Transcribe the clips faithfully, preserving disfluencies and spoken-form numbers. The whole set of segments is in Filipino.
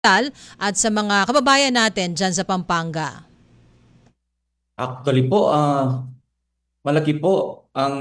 at sa mga kababayan natin dyan sa Pampanga? Actually po, ah, malaki po ang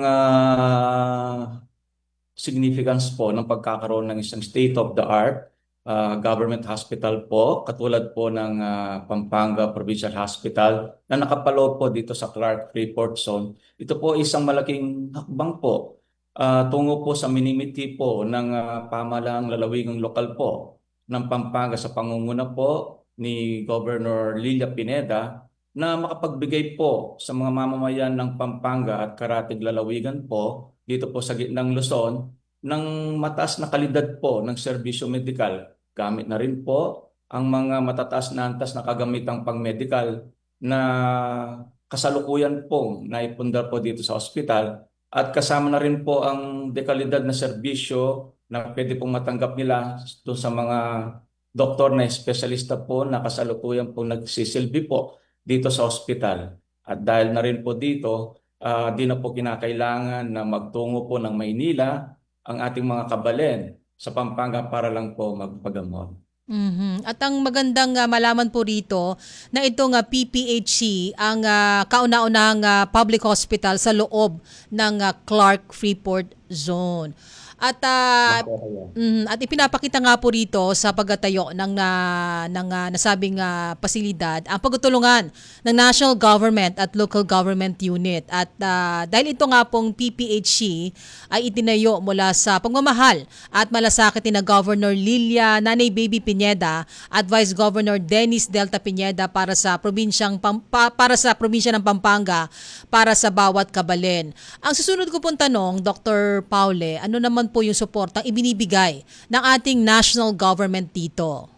ah, significance po ng pagkakaroon ng isang state-of-the-art ah, government hospital po, katulad po ng ah, Pampanga Provincial Hospital na nakapaloob po dito sa Clark Freeport Zone. Ito po isang malaking hakbang po ah, tungo po sa minimiti po ng ah, pamahalaang lalawigang lokal po ng Pampanga sa pangunguna po ni Governor Lilia Pineda na makapagbigay po sa mga mamamayan ng Pampanga at karatig lalawigan po dito po sa gitnang Luzon ng mataas na kalidad po ng serbisyo medikal. Gamit na rin po ang mga matataas na antas na kagamitang pang-medical na kasalukuyan pong naipundar po dito sa ospital at kasama na rin po ang dekalidad na serbisyo na pwede pong matanggap nila doon sa mga doktor na espesyalista po na kasalukuyan po nagsisilbi po dito sa ospital. At dahil na rin po dito, ah, di na po kinakailangan na magtungo po ng Maynila ang ating mga kabalen sa Pampanga para lang po magpagamot. Mhm. At ang magandang ah, malaman po rito na itong ah, P P H C ang ah, kauna-unahang ah, public hospital sa loob ng ah, Clark Freeport Zone. At ah, Opo, kaya. mhm, at ipinapakita nga po rito sa pagtatayo ng na ng ah, nasabing ah, pasilidad ang pagtutulungan ng national government at local government unit. At ah, dahil ito nga pong P P H C ay itinayo mula sa pagmamahal at malasakit ni na Governor Lilia Nanay Baby Pineda at Vice Governor Dennis Delta Pineda para sa probinsyang Pam- pa- para sa probinsya ng Pampanga para sa bawat kabalen. Ang susunod ko pong tanong, Doctor Paule, ano naman po yung suportang ibinibigay ng ating national government dito?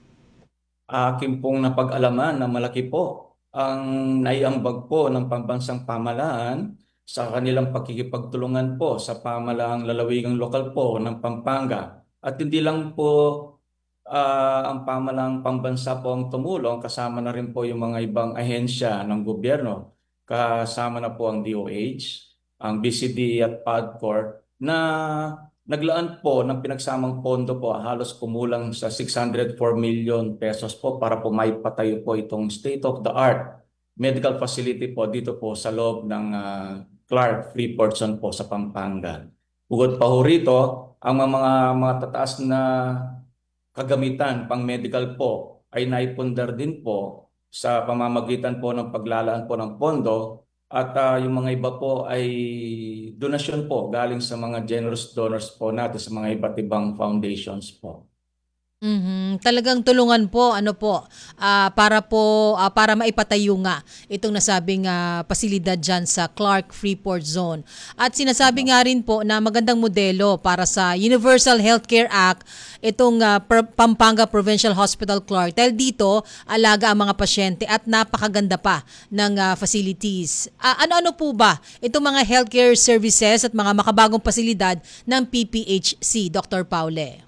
Akin pong napag-alaman na malaki po ang naiambag po ng pambansang pamahalaan sa kanilang pakikipagtulungan po sa pamahalaang lalawigang lokal po ng Pampanga. At hindi lang po ah, ang pamahalaang pambansa po ang tumulong, kasama na rin po yung mga ibang ahensya ng gobyerno. Kasama na po ang D O H, ang B C D at PAGCOR na naglaan po ng pinagsamang pondo po halos kumulang sa six hundred four million pesos po para po maipatayo po itong state-of-the-art medical facility po dito po sa loob ng ah, Clark Freeport Zone po sa Pampanga. Bukod pa ho rito, ang mga mga, mga tataas na kagamitan pang medical po ay naipundar din po sa pamamagitan po ng paglalaan po ng pondo at ah, yung mga iba po ay donasyon po galing sa mga generous donors po natin sa mga iba't ibang foundations po. Mhm, talagang tulungan po ano po ah, para po ah, para maipatayo nga itong nasabing ah, pasilidad diyan sa Clark Freeport Zone. At sinasabi nga rin po na magandang modelo para sa Universal Healthcare Act itong ah, Pro- Pampanga Provincial Hospital Clark. Dahil dito alaga ang mga pasyente at napakaganda pa ng ah, facilities. Ah, ano-ano po ba itong mga healthcare services at mga makabagong pasilidad ng P P H C, Doctor Paule?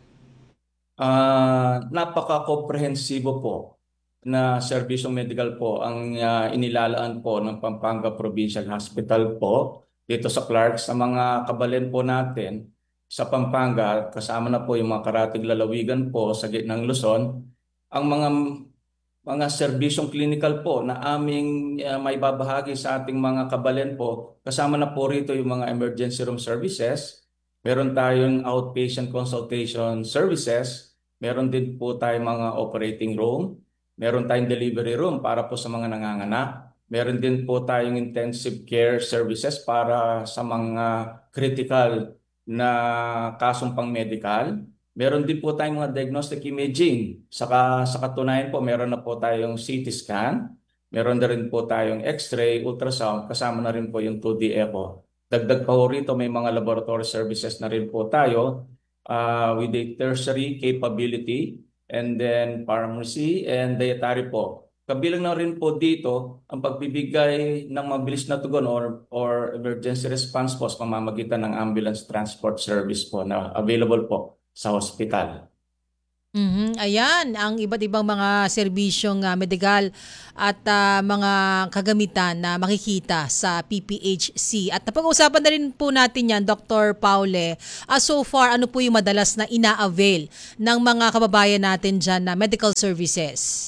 Ah, napaka-komprehensibo po na serbisyong medical po ang ah, inilalaan po ng Pampanga Provincial Hospital po dito sa Clark sa mga kabalen po natin sa Pampanga, kasama na po yung mga karatig lalawigan po sa gitnang Luzon. Ang mga mga serbisyong clinical po na aming uh, may babahagi sa ating mga kabalen po, kasama na po rito yung mga emergency room services. Meron tayong outpatient consultation services. Meron din po tayong mga operating room. Meron tayong delivery room para po sa mga nanganganak. Meron din po tayong intensive care services para sa mga critical na kasong pang-medical. Meron din po tayong mga diagnostic imaging. Saka sa katunayan po, meron na po tayong C T scan. Meron na rin po tayong X-ray, ultrasound, kasama na rin po yung two D echo. Dagdag pa po rito, may mga laboratory services na rin po tayo uh, with a tertiary capability and then pharmacy and dietary po. Kabilang na rin po dito ang pagbibigay ng mabilis na tugon or, or emergency response po sa pamamagitan ng ambulance transport service po na available po sa hospital. Mhm, ayan ang iba't ibang mga serbisyong, ah, medikal at, ah, mga kagamitan na makikita sa P P H C at napag-uusapan na rin po natin 'yan, Doctor Paule. Ah, so far ano po yung madalas na ina-avail ng mga kababayan natin diyan na medical services?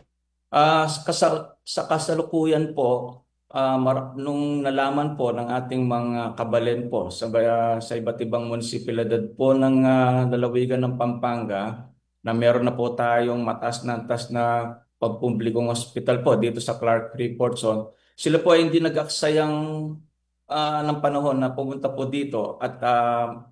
Ah, sa kasal- sa kasalukuyan po, ah, mar- nung nalaman po ng ating mga kabalen po sa, ba- sa iba't ibang munisipalidad po ng ah, lalawigan ng Pampanga na meron na po tayong mataas na antas na pagpublikong hospital po dito sa Clark Freeport Zone, sila po ay hindi nag-aksayang ah, ng panahon na pumunta po dito at ah,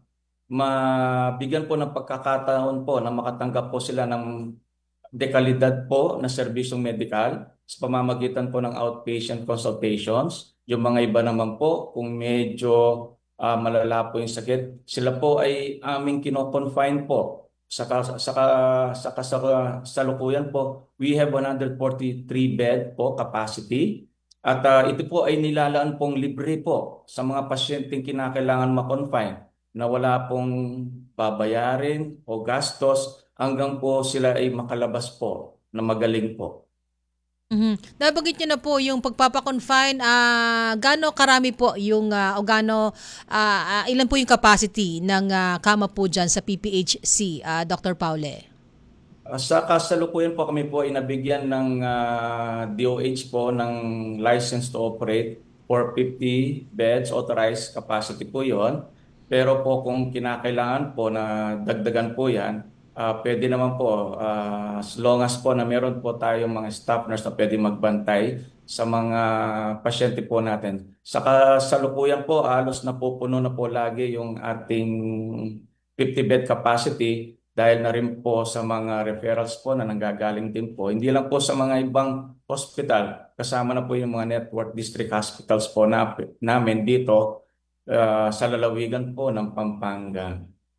mabigyan po ng pagkakataon po na makatanggap po sila ng dekalidad po na serbisyong medikal sa pamamagitan po ng outpatient consultations. Yung mga iba naman po, kung medyo ah, malala po yung sakit, sila po ay aming kino-confine po. Sa, kas- sa, ka- sa, sa, kasalukuyan po, we have one hundred forty-three bed po capacity. At ah, ito po ay nilalaan pong libre po sa mga pasyenteng kinakailangan ma-confine na wala pong babayarin o gastos hanggang po sila ay makalabas po na magaling po. Mhm. Nabanggit niyo na po yung pagpapa-confine, ah, gaano karami po yung, ah, o gaano, ah, ah, ilan po yung capacity ng, ah, kama po diyan sa P P H C, ah, Doctor Paule? Ah, Sa kasalukuyan po kami po ay nabigyan ng ah, D O H po ng license to operate for fifty beds, authorized capacity po yon. Pero po kung kinakailangan po na dagdagan po yan, ah, pwede naman po ah, as long as po na meron po tayong mga staff nurse na pwede magbantay sa mga pasyente po natin. Sa kasalukuyan po, halos napupuno na po lagi yung ating fifty bed capacity dahil na rin po sa mga referrals po na nanggagaling din po. Hindi lang po sa mga ibang hospital, kasama na po yung mga network district hospitals po na, namin dito ah, sa lalawigan po ng Pampanga.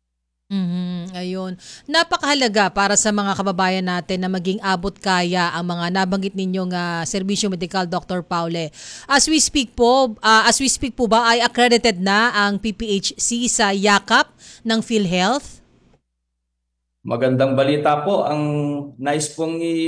Mhm, ayun. Napakahalaga para sa mga kababayan natin na maging abot kaya ang mga nabanggit ninyong ah, serbisyo medikal, Doctor Paule. As we speak po, ah, as we speak po ba ay accredited na ang P P H C sa yakap ng PhilHealth? Magandang balita po ang nais pong i,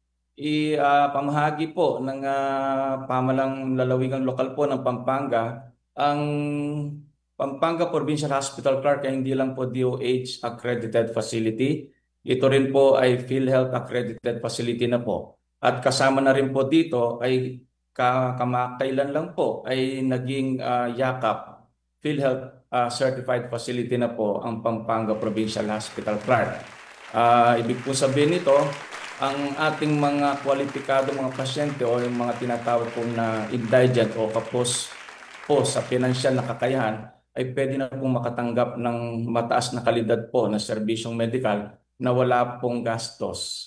i ah, pamahagi po ng ah, pamalang lalawigang lokal po ng Pampanga. Ang Pampanga Provincial Hospital Clark ay hindi lang po D O H accredited facility. Ito rin po ay PhilHealth accredited facility na po. At kasama na rin po dito ay ka- kamakailan lang po ay naging ah, yakap PhilHealth ah, certified facility na po ang Pampanga Provincial Hospital Clark. Ah, ibig po sabihin nito, ang ating mga kwalipikado mga pasyente o yung mga tinatawag pong na indigent o kapos po sa pinansyal na kakayahan ay pwede na pong makatanggap ng mataas na kalidad po na serbisyong medikal na wala pong gastos.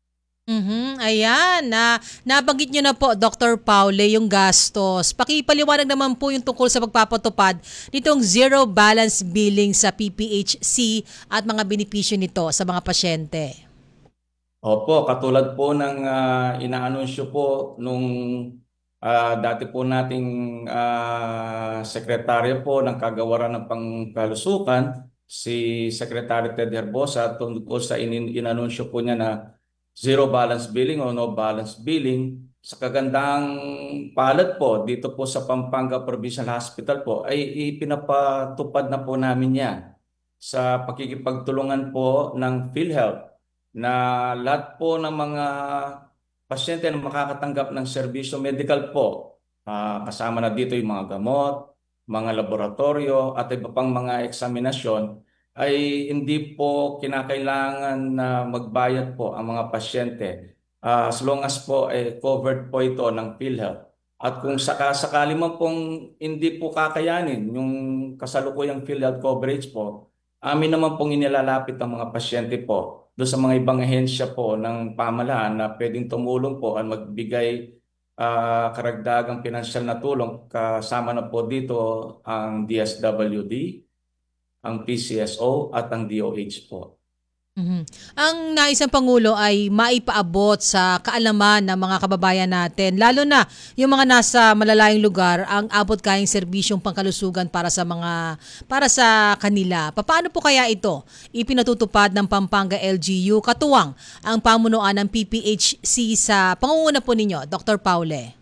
Mhm, ayan na nabanggit niyo na po Doctor Paule yung gastos. Pakipaliwanag naman po yung tungkol sa pagpapatupad nitong zero balance billing sa P P H C at mga benepisyo nito sa mga pasyente. Opo, katulad po ng ah, inaanunsyo po nung ah, dati po nating ah, sekretaryo po ng Kagawaran ng Pangkalusukan, si Secretary Ted Herbosa, tungkol sa in inanunsyo po niya na zero balance billing o no balance billing. Sa kagandang palad po dito po sa Pampanga Provincial Hospital po ay ipinapatupad na po namin yan sa pakikipagtulungan po ng PhilHealth na lahat po ng mga pasyente na makakatanggap ng serbisyo medical po, ah, kasama na dito yung mga gamot, mga laboratorio at iba pang mga eksaminasyon, ay hindi po kinakailangan na magbayad po ang mga pasyente ah, as long as po eh, covered po ito ng PhilHealth. At kung sakasakali man pong hindi po kakayanin yung kasalukuyang PhilHealth coverage po, amin naman pong inilalapit ang mga pasyente po doon sa mga ibang ahensya po ng pamahalaan na pwedeng tumulong po at magbigay ah, karagdagang pinansyal na tulong. Kasama na po dito ang D S W D, ang P C S O at ang D O H po. Mhm. Ang nais ng Pangulo ay maipaabot sa kaalaman ng mga kababayan natin, lalo na yung mga nasa malalayong lugar, ang abot kayang serbisyong pangkalusugan para sa mga para sa kanila. Paano po kaya ito ipinatutupad ng Pampanga L G U katuwang ang pamunuan ng P P H C sa pangunguna po ninyo, Doctor Paule?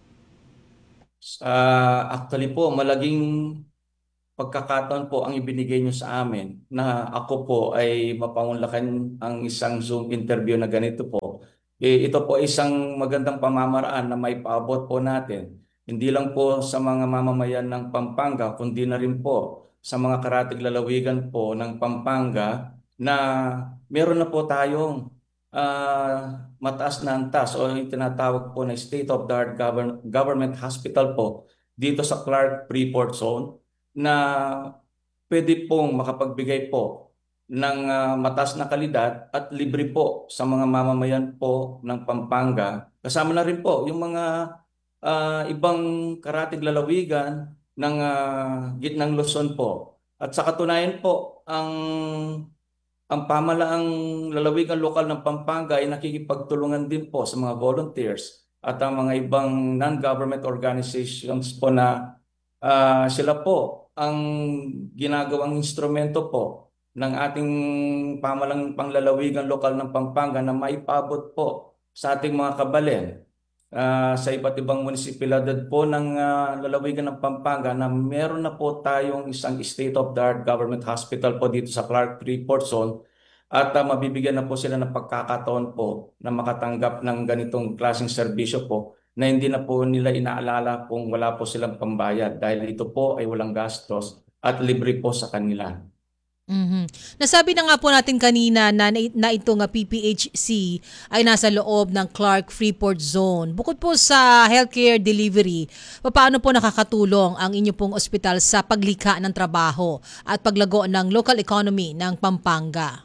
Ah, actually po, malaging pagkakataon po ang ibinigay niyo sa amin na ako po ay mapangunlakan ang isang Zoom interview na ganito po. Eh, ito po ay isang magandang pamamaraan na may paabot po natin. Hindi lang po sa mga mamamayan ng Pampanga, kundi na rin po sa mga karatig lalawigan po ng Pampanga na meron na po tayong ah, mataas na antas o yung tinatawag po na state-of-the-art govern- government hospital po dito sa Clark Freeport Zone na pwede pong makapagbigay po ng ah, mataas na kalidad at libre po sa mga mamamayan po ng Pampanga. Kasama na rin po yung mga ah, ibang karatig lalawigan ng ah, gitnang Luzon po. At sa katunayan po, ang ang pamalaang lalawigan lokal ng Pampanga ay nakikipagtulungan din po sa mga volunteers at ang mga ibang non-government organizations po na ah, sila po ang ginagawang instrumento po ng ating pamalang panglalawigan lokal ng Pampanga na maipabot po sa ating mga kabalen ah, sa iba't ibang munisipalidad po ng ah, lalawigan ng Pampanga na meron na po tayong isang state-of-the-art government hospital po dito sa Clark Freeport Zone at ah, mabibigyan na po sila ng pagkakataon po na makatanggap ng ganitong klaseng serbisyo po na hindi na po nila inaalala kung wala po silang pambayad dahil ito po ay walang gastos at libre po sa kanila. Mhm. Nasabi na nga po natin kanina na, na ito nga P P H C ay nasa loob ng Clark Freeport Zone. Bukod po sa healthcare delivery, paano po nakakatulong ang inyo pong ospital sa paglikha ng trabaho at paglago ng local economy ng Pampanga?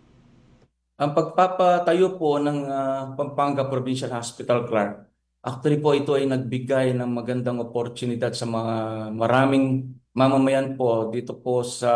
Ang pagpapatayo po ng ah, Pampanga Provincial Hospital Clark, actually po ito ay nagbigay ng magandang oportunidad sa mga maraming mamamayan po dito po sa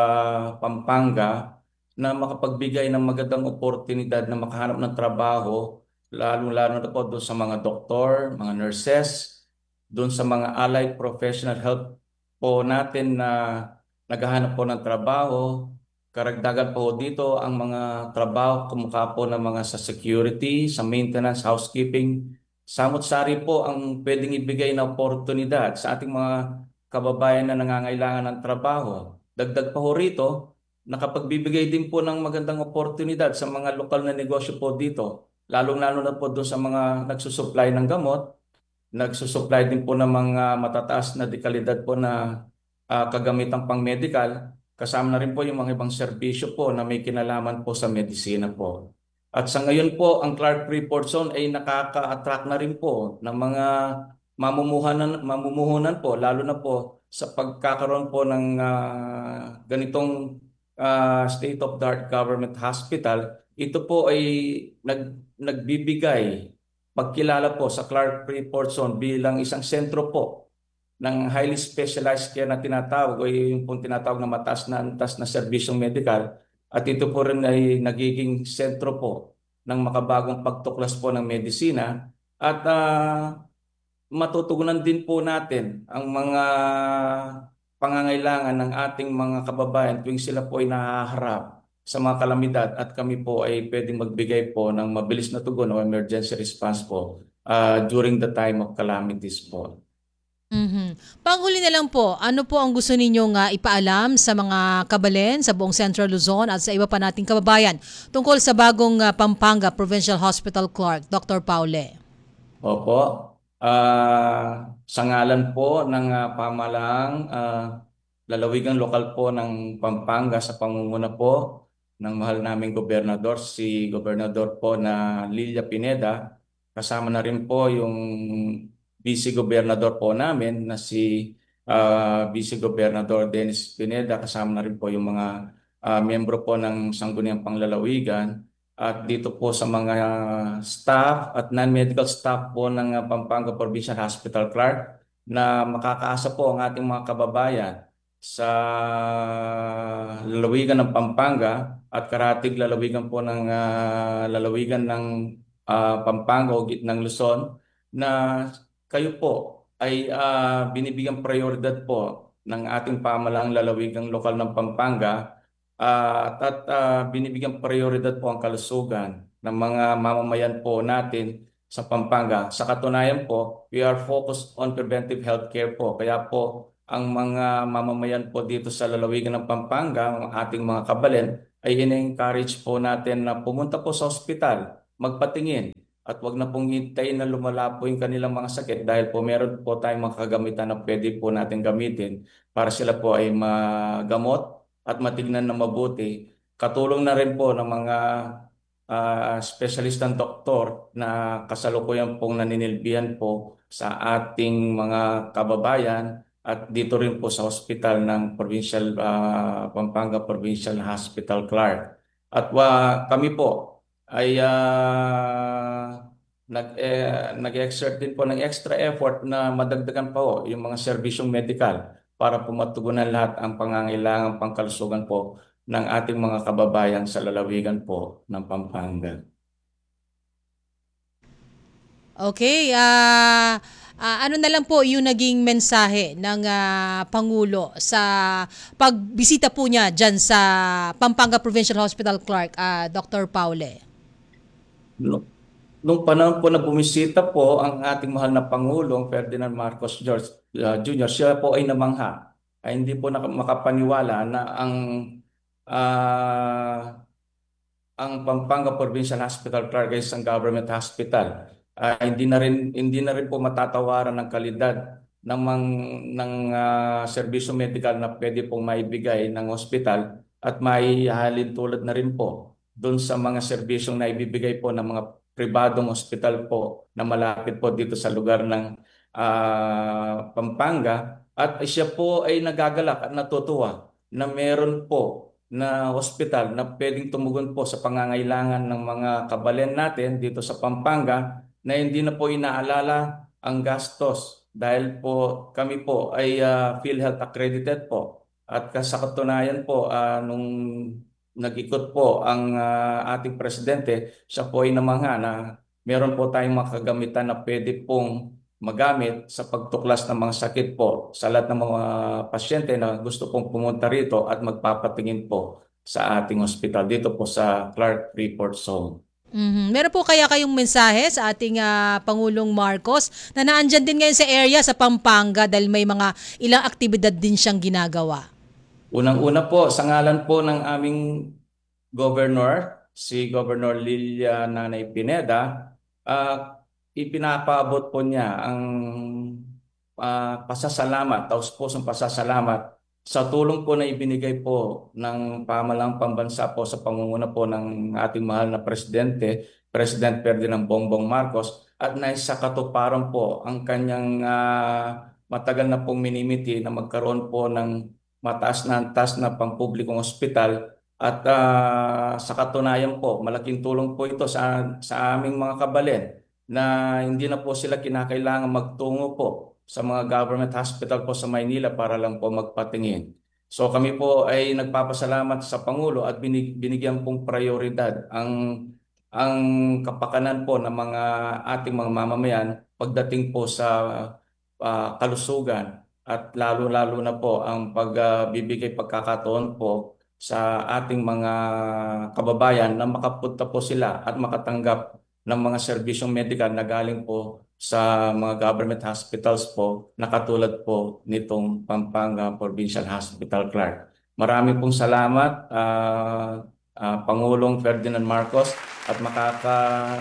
Pampanga na makapagbigay ng magandang oportunidad na makahanap ng trabaho, lalo-lalo na po doon sa mga doktor, mga nurses, doon sa mga allied professional health po natin na naghahanap po ng trabaho. Karagdagan po dito ang mga trabaho kumukha po ng mga sa security, sa maintenance, housekeeping. Samot-sari po ang pwedeng ibigay na oportunidad sa ating mga kababayan na nangangailangan ng trabaho. Dagdag pa ho rito, nakapagbibigay din po ng magandang oportunidad sa mga lokal na negosyo po dito. Lalong-lalo na po doon sa mga nagsusupply ng gamot, nagsusupply din po ng mga matataas na dekalidad po na ah, kagamitang pang-medical. Kasama na rin po yung mga ibang serbisyo po na may kinalaman po sa medisina po. At sa ngayon po, ang Clark Freeport Zone ay nakaka-attract na rin po ng mga mamumuhunan, mamumuhunan po, lalo na po sa pagkakaroon po ng ah, ganitong ah, state-of-the-art government hospital. Ito po ay nag, nagbibigay pagkilala po sa Clark Freeport Zone bilang isang sentro po ng highly specialized care na tinatawag o yung pong tinatawag na mataas na antas na serbisyong medikal at ito po rin ay nagiging sentro po ng makabagong pagtuklas po ng medisina at ah, matutugunan din po natin ang mga pangangailangan ng ating mga kababayan tuwing sila po ay nahaharap sa mga kalamidad at kami po ay pwedeng magbigay po ng mabilis na tugon o emergency response po ah, during the time of calamities po. Mhm. Panghuli na lang po, ano po ang gusto ninyong ah, ipaalam sa mga kabalen sa buong Central Luzon at sa iba pa nating kababayan tungkol sa bagong ah, Pampanga Provincial Hospital Clark, Doctor Paule? Opo. Ah, sa ngalan po ng ah, pamahalaang ah, lalawigang lokal po ng Pampanga sa pangunguna po ng mahal naming gobernador, si Gobernador po na Lilia Pineda. Kasama na rin po yung Vice Gobernador po namin na si ah, Vice Gobernador Dennis Pineda. Kasama na rin po yung mga ah, miyembro po ng Sangguniang Panglalawigan. At dito po sa mga staff at non-medical staff po ng uh, Pampanga Provincial Hospital Clark na makakaasa po ang ating mga kababayan sa lalawigan ng Pampanga at karatig lalawigan po ng ah, lalawigan ng ah, Pampanga o gitnang Luzon na kayo po ay ah, binibigyan prioridad po ng ating pamahalaang lalawigang lokal ng Pampanga ah, at ah, binibigyan prioridad po ang kalusugan ng mga mamamayan po natin sa Pampanga. Sa katunayan po, we are focused on preventive healthcare po. Kaya po ang mga mamamayan po dito sa lalawigan ng Pampanga, ang ating mga kabalen, ay ina-encourage po natin na pumunta po sa ospital, magpatingin, at wag na pong hintayin na lumala po yung kanilang mga sakit dahil po meron po tayong mga kagamitan na pwede po natin gamitin para sila po ay magamot at matignan na mabuti. Katulong na rin po ng mga uh, specialistang doktor na kasalukuyan pong naninilbihan po sa ating mga kababayan at dito rin po sa hospital ng Provincial ah, Pampanga Provincial Hospital Clark. At wa, kami po ay ah, nag eh, nag-exert din po ng extra effort na madagdagan pa po yung mga serbisyong medikal para po matugunan lahat ang pangangailangan pangkalusugan po ng ating mga kababayan sa lalawigan po ng Pampanga. Okay, ah ah, ano na lang po yung naging mensahe ng ah, Pangulo sa pagbisita po niya dyan sa Pampanga Provincial Hospital Clark, ah, Doctor Paule? No- Nung panahon po na bumisita po ang ating mahal na Pangulong Ferdinand Marcos George, uh, Junior, siya po ay namangha. Ay hindi po naka- makapaniwala na ang ah, ang Pampanga Provincial Hospital Clark ay isang government hospital. Ah, hindi na rin hindi na rin po matatawaran ng kalidad ng mang, ng ah, serbisyo medikal na pwede pong maibigay ng ospital at maihalin tulad na rin po doon sa mga serbisyong na ibibigay po ng mga pribadong ospital po na malapit po dito sa lugar ng ah, Pampanga at siya po ay nagagalak at natutuwa na meron po na ospital na pwedeng tumugon po sa pangangailangan ng mga kabalen natin dito sa Pampanga na hindi na po inaalala ang gastos dahil po kami po ay ah, PhilHealth accredited po. At sa katunayan po, ah, nung nag-ikot po ang ah, ating presidente, siya po ay namangha na meron po tayong mga kagamitan na pwede pong magamit sa pagtuklas ng mga sakit po sa lahat ng mga pasyente na gusto pong pumunta rito at magpapatingin po sa ating ospital dito po sa Clark Report Zone. Mhm. Meron po kaya kayong mensahe sa ating ah, Pangulong Marcos na naandyan din ngayon sa area sa Pampanga dahil may mga ilang aktibidad din siyang ginagawa? Unang-una po, sa ngalan po ng aming governor, si Governor Lilia Nanay Pineda, ah, ipinapaabot po niya ang ah, pasasalamat, taus-pusong pasasalamat sa tulong po na ibinigay po ng pamalang pambansa po sa pangunguna po ng ating mahal na presidente, President Ferdinand Bongbong Marcos, at naisa katuparan po ang kanyang ah, matagal na pong minimiti na magkaroon po ng mataas na antas na pampublikong ospital at ah, sa katunayan po, malaking tulong po ito sa, sa aming mga kabalen na hindi na po sila kinakailangan magtungo po sa mga government hospital po sa Maynila para lang po magpatingin. So kami po ay nagpapasalamat sa Pangulo at binig, binigyan pong prioridad ang ang kapakanan po ng mga ating mga mamamayan pagdating po sa ah, kalusugan at lalo-lalo na po ang pagbibigay pagkakataon po sa ating mga kababayan na makapunta po sila at makatanggap ng mga serbisyong medikal na galing po sa mga government hospitals po na katulad po nitong Pampanga Provincial Hospital Clark. Marami pong salamat, ah, ah, Pangulong Ferdinand Marcos, at makaka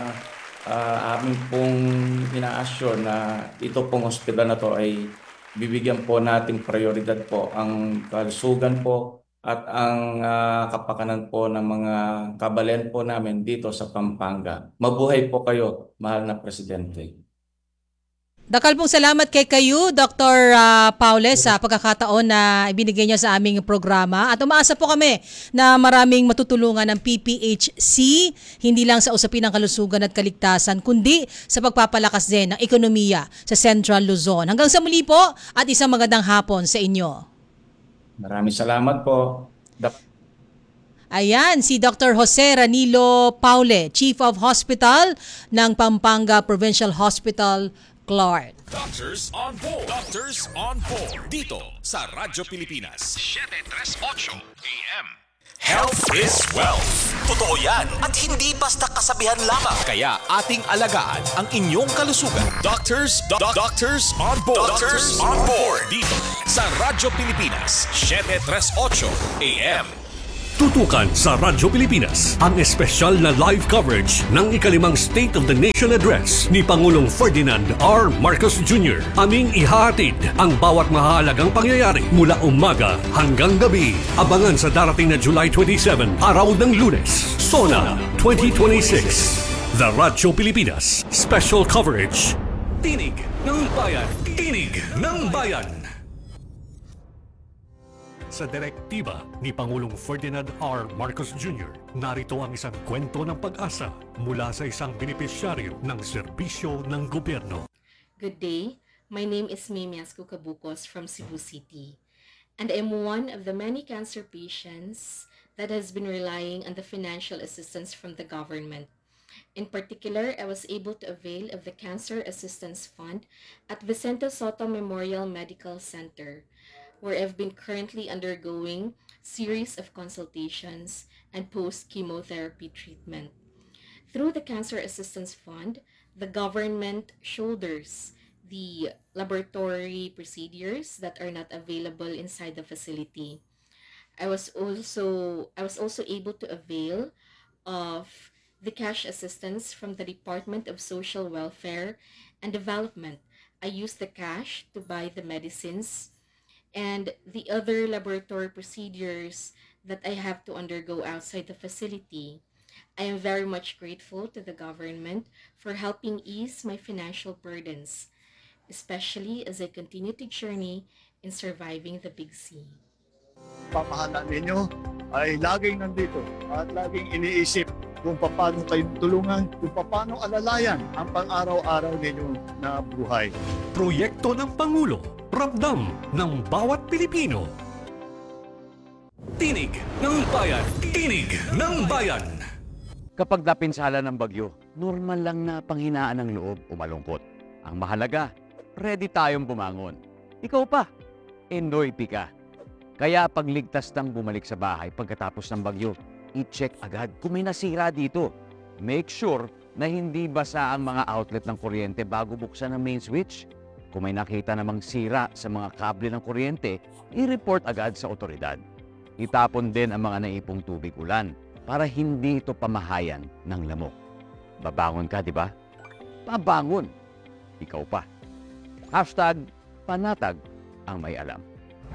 ah, amin pong ina-assure na ito pong hospital na to ay bibigyan po nating prioridad po ang kalusugan po at ang ah, kapakanan po ng mga kabalen po namin dito sa Pampanga. Mabuhay po kayo, mahal na Presidente. Dakal pong salamat kay kayo, Doctor ah, Paule, sa pagkakataon na ibinigay niyo sa aming programa. At umaasa po kami na maraming matutulungan ng P P H C, hindi lang sa usapin ng kalusugan at kaligtasan, kundi sa pagpapalakas din ng ekonomiya sa Central Luzon. Hanggang sa muli po at isang magandang hapon sa inyo. Maraming salamat po. Ayan, si Doctor Jose Ranilo Paule, Chief of Hospital ng Pampanga Provincial Hospital, Clark. Doctors on board. Doctors on board. Dito sa Radyo Pilipinas. seven thirty-eight A M. Health is wealth. Totoo yan at hindi basta kasabihan lamang. Kaya ating alagaan ang inyong kalusugan. Doctors, do- Doctors on board. Doctors on board. Dito sa Radyo Pilipinas. seven thirty-eight A M. Tutukan sa Radyo Pilipinas ang espesyal na live coverage ng ikalimang State of the Nation Address ni Pangulong Ferdinand R. Marcos Junior Aming ihahatid ang bawat mahalagang pangyayari mula umaga hanggang gabi. Abangan sa darating na July twenty-seven, araw ng Lunes, SONA twenty twenty-six. The Radyo Pilipinas Special Coverage. Tinig ng Bayan. Tinig ng Bayan. Sa direktiba ni Pangulong Ferdinand R. Marcos Junior, narito ang isang kwento ng pag-asa mula sa isang benepisyaryo ng serbisyo ng gobyerno. Good day. My name is Mimias Cucabucos from Cebu City, and I am one of the many cancer patients that has been relying on the financial assistance from the government. In particular, I was able to avail of the Cancer Assistance Fund at Vicente Soto Memorial Medical Center, where I've been currently undergoing series of consultations and post-chemotherapy treatment. Through the Cancer Assistance Fund, the government shoulders the laboratory procedures that are not available inside the facility. I was also I was also able to avail of the cash assistance from the Department of Social Welfare and Development. I used the cash to buy the medicines and the other laboratory procedures that I have to undergo outside the facility. I am very much grateful to the government for helping ease my financial burdens, especially as I continue to journey in surviving the Big C. Pamahalaan ninyo ay laging nandito at laging iniisip kung paano kayo tulungan, kung paano alalayan ang pang-araw-araw ninyo na buhay. Proyekto ng Pangulo, ramdam ng bawat Pilipino. Tinig ng Bayan. Tinig ng Bayan. Kapag napinsala ng bagyo, normal lang na panghinaan ng loob o malungkot. Ang mahalaga, ready tayong bumangon. Ikaw pa, enjoy pika. Kaya pagligtas ng bumalik sa bahay pagkatapos ng bagyo, i-check agad kung may nasira dito. Make sure na hindi basa ang mga outlet ng kuryente bago buksan ang main switch. Kung may nakita namang sira sa mga kable ng kuryente, i-report agad sa otoridad. Itapon din ang mga naipong tubig ulan para hindi ito pamahayan ng lamok. Babangon ka, di ba? Pabangon. Ikaw pa. Hashtag panatag ang may alam.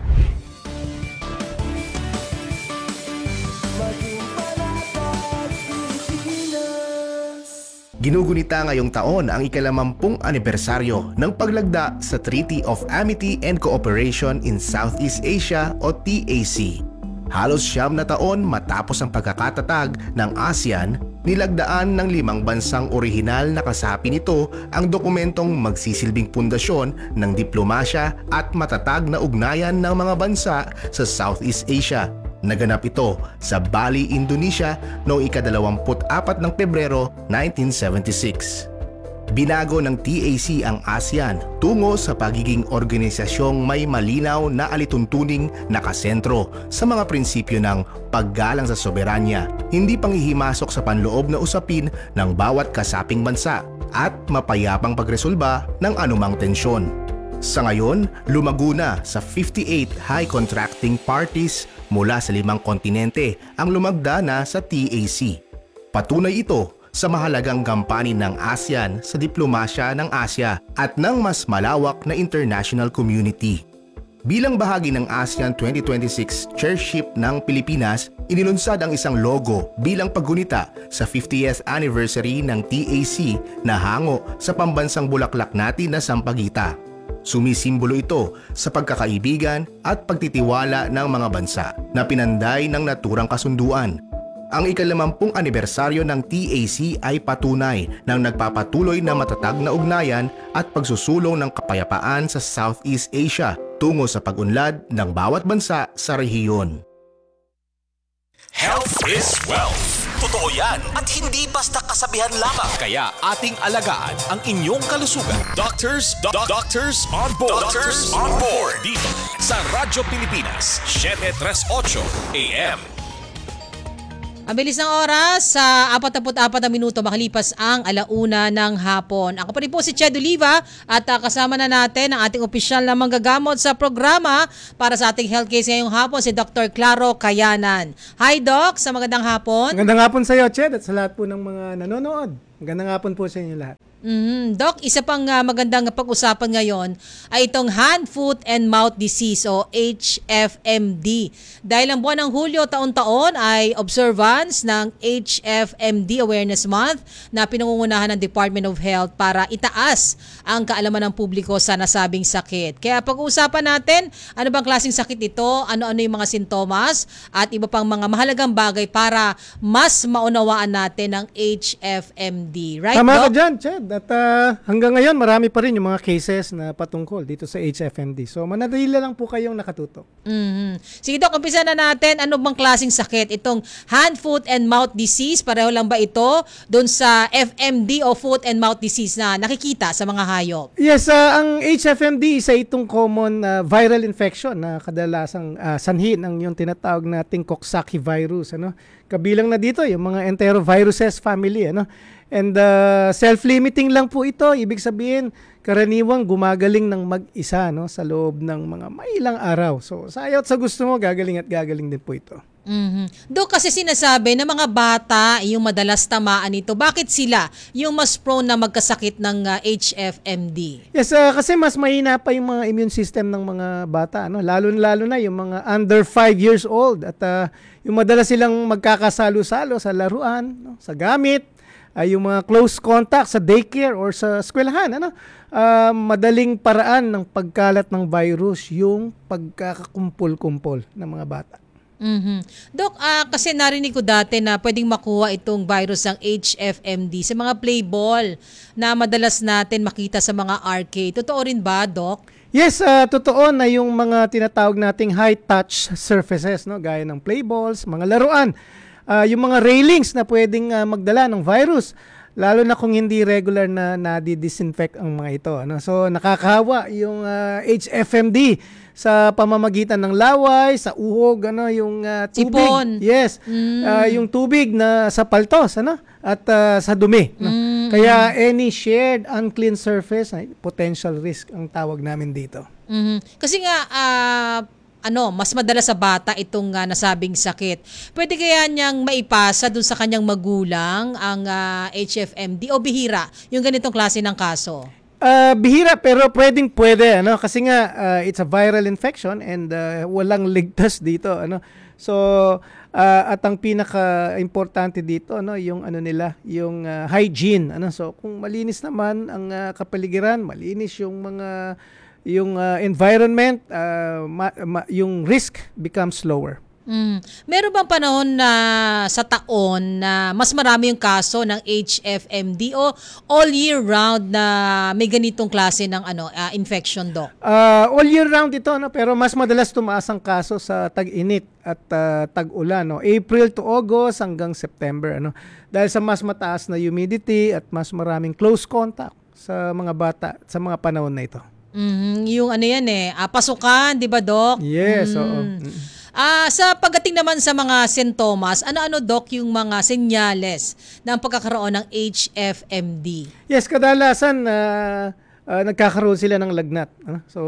Ginugunita ngayong taon ang ikalamampung anibersaryo ng paglagda sa Treaty of Amity and Cooperation in Southeast Asia o T A C. Halos siyam na taon matapos ang pagkakatatag ng ASEAN, nilagdaan ng limang bansang orihinal na kasapi nito ang dokumentong magsisilbing pundasyon ng diplomasya at matatag na ugnayan ng mga bansa sa Southeast Asia. Naganap ito sa Bali, Indonesia noong ikadalawamput apat ng Pebrero nineteen seventy-six. Binago ng T A C ang ASEAN tungo sa pagiging organisasyong may malinaw na alituntuning nakasentro sa mga prinsipyo ng paggalang sa soberanya, hindi panghihimasok sa panloob na usapin ng bawat kasaping bansa at mapayapang pagresolba ng anumang tensyon. Sa ngayon, lumago na sa fifty-eight high contracting parties mula sa limang kontinente ang lumagda na sa T A C. Patunay ito sa mahalagang gampanin ng ASEAN sa diplomasya ng Asya at ng mas malawak na international community. Bilang bahagi ng ASEAN twenty twenty-six chairship ng Pilipinas, inilunsad ang isang logo bilang paggunita sa fiftieth anniversary ng T A C na hango sa pambansang bulaklak natin na Sampaguita. Sumisimbolo ito sa pagkakaibigan at pagtitiwala ng mga bansa na pinanday ng naturang kasunduan. Ang ikalamampung anibersaryo ng T A C ay patunay ng nagpapatuloy na matatag na ugnayan at pagsusulong ng kapayapaan sa Southeast Asia tungo sa pag-unlad ng bawat bansa sa rehiyon. Health is wealth. Totoo yan at hindi basta kasabihan lamang. Kaya ating alagaan ang inyong kalusugan. Doctors, do- doctors on board. Doctors on board. Dito sa Radyo Pilipinas, seven thirty-eight A M. Ang bilis ng oras, sa apat-apat na minuto makalipas ang alauna ng hapon. Ako pa rin po si Ched Oliva at uh, kasama na natin ang ating opisyal na manggagamot sa programa para sa ating health case ngayong hapon, si Doctor Claro Kayanan. Hi Doc, sa magandang hapon. Magandang hapon sa iyo, Ched, at sa lahat po ng mga nanonood. Magandang hapon po sa inyo lahat. Mm-hmm. Doc, isa pang uh, magandang pag-usapan ngayon ay itong hand, foot, and mouth disease o H F M D. Dahil ang buwan ng Hulyo taon-taon ay observance ng H F M D Awareness Month na pinangungunahan ng Department of Health para itaas ang kaalaman ng publiko sa nasabing sakit. Kaya pag-uusapan natin, ano bang klaseng sakit ito, ano-ano yung mga sintomas, at iba pang mga mahalagang bagay para mas maunawaan natin ang H F M D. Right, Tama ka Doc? dyan, Ched. At uh, hanggang ngayon, marami pa rin yung mga cases na patungkol dito sa H F M D. So, manatili lang po kayong nakatutok. Mm-hmm. Sige Doc, umpisa na natin. Ano bang klaseng sakit? Itong hand, foot, and mouth disease, pareho lang ba ito doon sa F M D o foot and mouth disease na nakikita sa mga hayop? Yes, uh, ang H F M D isa itong common uh, viral infection na kadalasang uh, sanhi ng yung tinatawag nating Coxsackie virus. Ano? Kabilang na dito yung mga enteroviruses family. Ano? And uh, self-limiting lang po ito. Ibig sabihin, karaniwang gumagaling ng mag-isa, no, sa loob ng mga mailang araw. So, sa ayaw at sa gusto mo, gagaling at gagaling din po ito. Mm-hmm. Doc, kasi sinasabi na mga bata yung madalas tamaan nito. Bakit sila yung mas prone na magkasakit ng uh, H F M D? Yes, uh, kasi mas mahina pa yung mga immune system ng mga bata. No? Lalo-lalo na yung mga under five years old. At uh, yung madalas silang magkakasalo-salo sa laruan, no? Sa gamit, ay uh, yung mga close contact sa daycare or sa eskwelahan, ano? Uh, madaling paraan ng pagkalat ng virus yung pagkakakumpol-kumpol ng mga bata. Mm-hmm. Doc, uh, kasi narinig ko dati na pwedeng makuha itong virus ng H F M D sa mga play ball na madalas natin makita sa mga arcade. Totoo rin ba, Doc? Yes, uh, totoo na yung mga tinatawag nating high-touch surfaces, no? Gaya ng play balls, mga laruan. Uh, yung mga railings na pwedeng uh, magdala ng virus, lalo na kung hindi regular na nadi-disinfect ang mga ito. Ano? So nakakahawa yung uh, H F M D sa pamamagitan ng laway, sa uhog, ano, yung uh, tubig. Sipon. Yes, Mm. uh, yung tubig na sa paltos, ano? At uh, sa dumi. No? Mm. Kaya any shared unclean surface, ay, potential risk ang tawag namin dito. Mm-hmm. Kasi nga, uh, ano, mas madalas sa bata itong uh, nasabing sakit. Pwede kaya niyang maipasa dun sa kanyang magulang ang uh, H F M D o bihira yung ganitong klase ng kaso? Uh, bihira pero pwedeng pwede, ano, kasi nga uh, it's a viral infection and uh, walang ligtas dito, ano. So uh, at ang pinaka importante dito, ano, yung ano nila, yung uh, hygiene, ano. So kung malinis naman ang uh, kapaligiran, malinis yung mga yung uh, environment, uh, ma- ma- yung risk becomes lower. Mm. Meron bang panahon na sa taon na mas marami yung kaso ng H F M D o all year round na may ganitong klase ng ano uh, infection, Doc? Uh, all year round ito, no, pero mas madalas tumaas ang kaso sa tag-init at uh, tag-ulan, no. April to August hanggang September, ano. Dahil sa mas mataas na humidity at mas maraming close contact sa mga bata sa mga panahon na ito. Mm-hmm. Yung ano yan eh, ah, pasukan, di ba, Doc? Yes, Mm. oo. Ah, sa pagdating naman sa mga sintomas, ano-ano, Doc, yung mga senyales ng pagkakaroon ng H F M D? Yes, kadalasan uh, uh, nagkakaroon sila ng lagnat. Ano? So,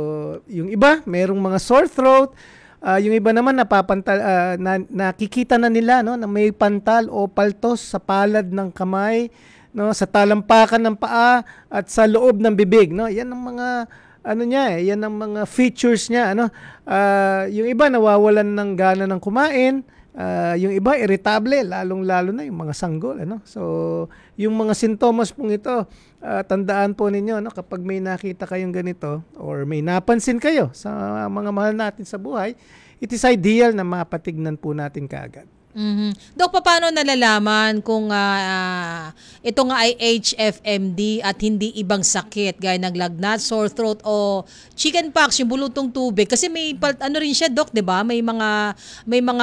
yung iba, merong mga sore throat. Uh, yung iba naman napapantal, uh, na, nakikita na nila, no, na may pantal o paltos sa palad ng kamay, no, sa talampakan ng paa at sa loob ng bibig, no. Yan ang mga ano niya eh, yan ang mga features niya, ano. Uh, yung iba nawawalan ng gana ng kumain, uh, yung iba irritable, lalong-lalo na yung mga sanggol, ano. So, yung mga sintomas pong ito, uh, tandaan po ninyo, no, kapag may nakita kayong ganito or may napansin kayo sa mga mahal natin sa buhay, it is ideal na mapatignan po natin kaagad. Mhm. Dok, paano nalalaman kung ah, ah, ito nga ay H F M D at hindi ibang sakit gaya ng lagnat, sore throat o chickenpox, yung bulutong tubig? Kasi may pal- ano rin siya, Dok, 'di ba? May mga may mga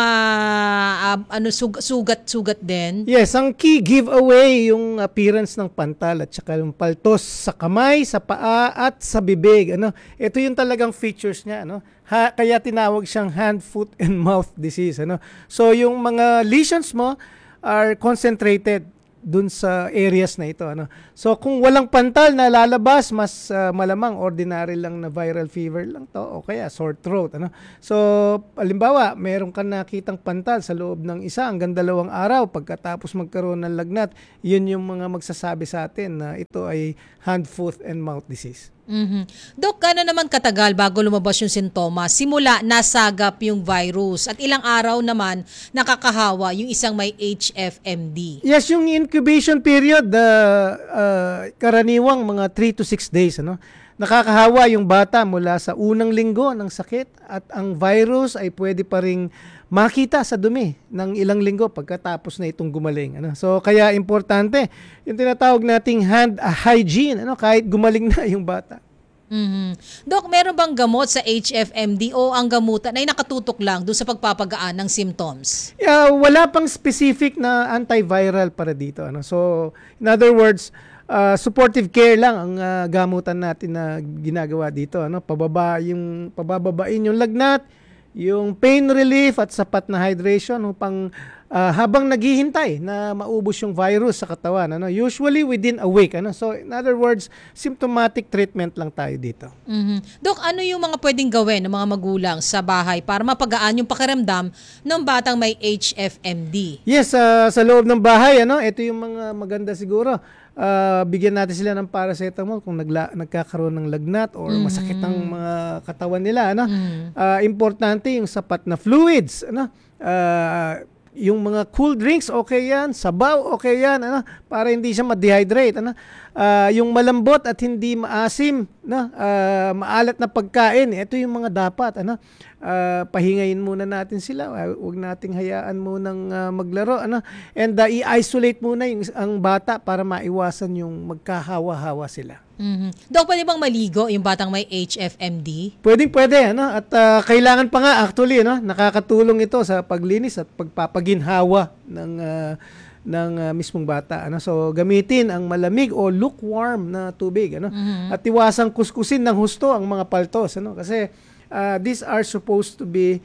ah, ano sug- sugat-sugat din. Yes, ang key giveaway yung appearance ng pantal at saka yung paltos sa kamay, sa paa at sa bibig. Ano? Ito yung talagang features niya, ano? Ha, kaya tinawag siyang hand, foot and mouth disease, ano? So yung mga lesions mo are concentrated dun sa areas na ito, ano. So kung walang pantal na lalabas, mas ah, malamang ordinary lang na viral fever lang to o kaya sore throat, ano. So halimbawa, meron ka nakitang pantal sa loob ng isa hanggang dalawang araw pagkatapos magkaroon ng lagnat, yun yung mga magsasabi sa atin na ito ay hand, foot and mouth disease. Mhm. Dok, ano naman katagal bago lumabas yung sintomas? Simula nasagap yung virus at ilang araw naman nakakahawa yung isang may H F M D. Yes, yung incubation period, uh, uh, karaniwang mga three to six days, ano. Nakakahawa yung bata mula sa unang linggo ng sakit at ang virus ay pwede pa ring makita sa dumi ng ilang linggo pagkatapos na itong gumaling, ano. So kaya importante yung tinatawag nating hand hygiene, ano, kahit gumaling na yung bata. Mhm. Dok, meron bang gamot sa H F M D o ang gamutan ay nakatutok lang doon sa pagpapagaan ng symptoms? Yeah, wala pang specific na antiviral para dito, ano. So in other words, uh, supportive care lang ang uh, gamutan natin na ginagawa dito, ano. Pababa yung pabababain yung lagnat, yung pain relief at sapat na hydration upang uh, habang naghihintay na maubos yung virus sa katawan, ano, usually within a week, ano. So in other words, symptomatic treatment lang tayo dito. Mhm. Dok, ano yung mga pwedeng gawin ng mga magulang sa bahay para mapagaan yung pakiramdam ng batang may H F M D? Yes, uh, sa loob ng bahay, ano, ito yung mga maganda siguro. Uh, bigyan natin sila ng paracetamol kung nagla- nagkakaroon ng lagnat or masakit ang mga katawan nila, ano. Uh, importante yung sapat na fluids, ano. Uh, yung mga cool drinks, okay yan. Sabaw, okay yan, ano, para hindi siya ma-dehydrate, ano. Uh, yung malambot at hindi maasim, no, uh, maalat na pagkain, ito yung mga dapat, ano. Uh, pahingayin muna natin sila. Uh, huwag nating hayaan munang uh, maglaro, ano. And uh, i-isolate muna yung ang bata para maiwasan yung magkahawa-hawa sila. Mhm. Dok, pwede bang maligo yung batang may H F M D? Pwedeng pwede, ano, at uh, kailangan pa nga actually, no, nakakatulong ito sa paglinis at pagpapaginhawa ng uh, ng uh, mismong bata, ano. So gamitin ang malamig o lukewarm na tubig, ano. At iwasang kuskusin ng husto ang mga paltos, ano, kasi uh, these are supposed to be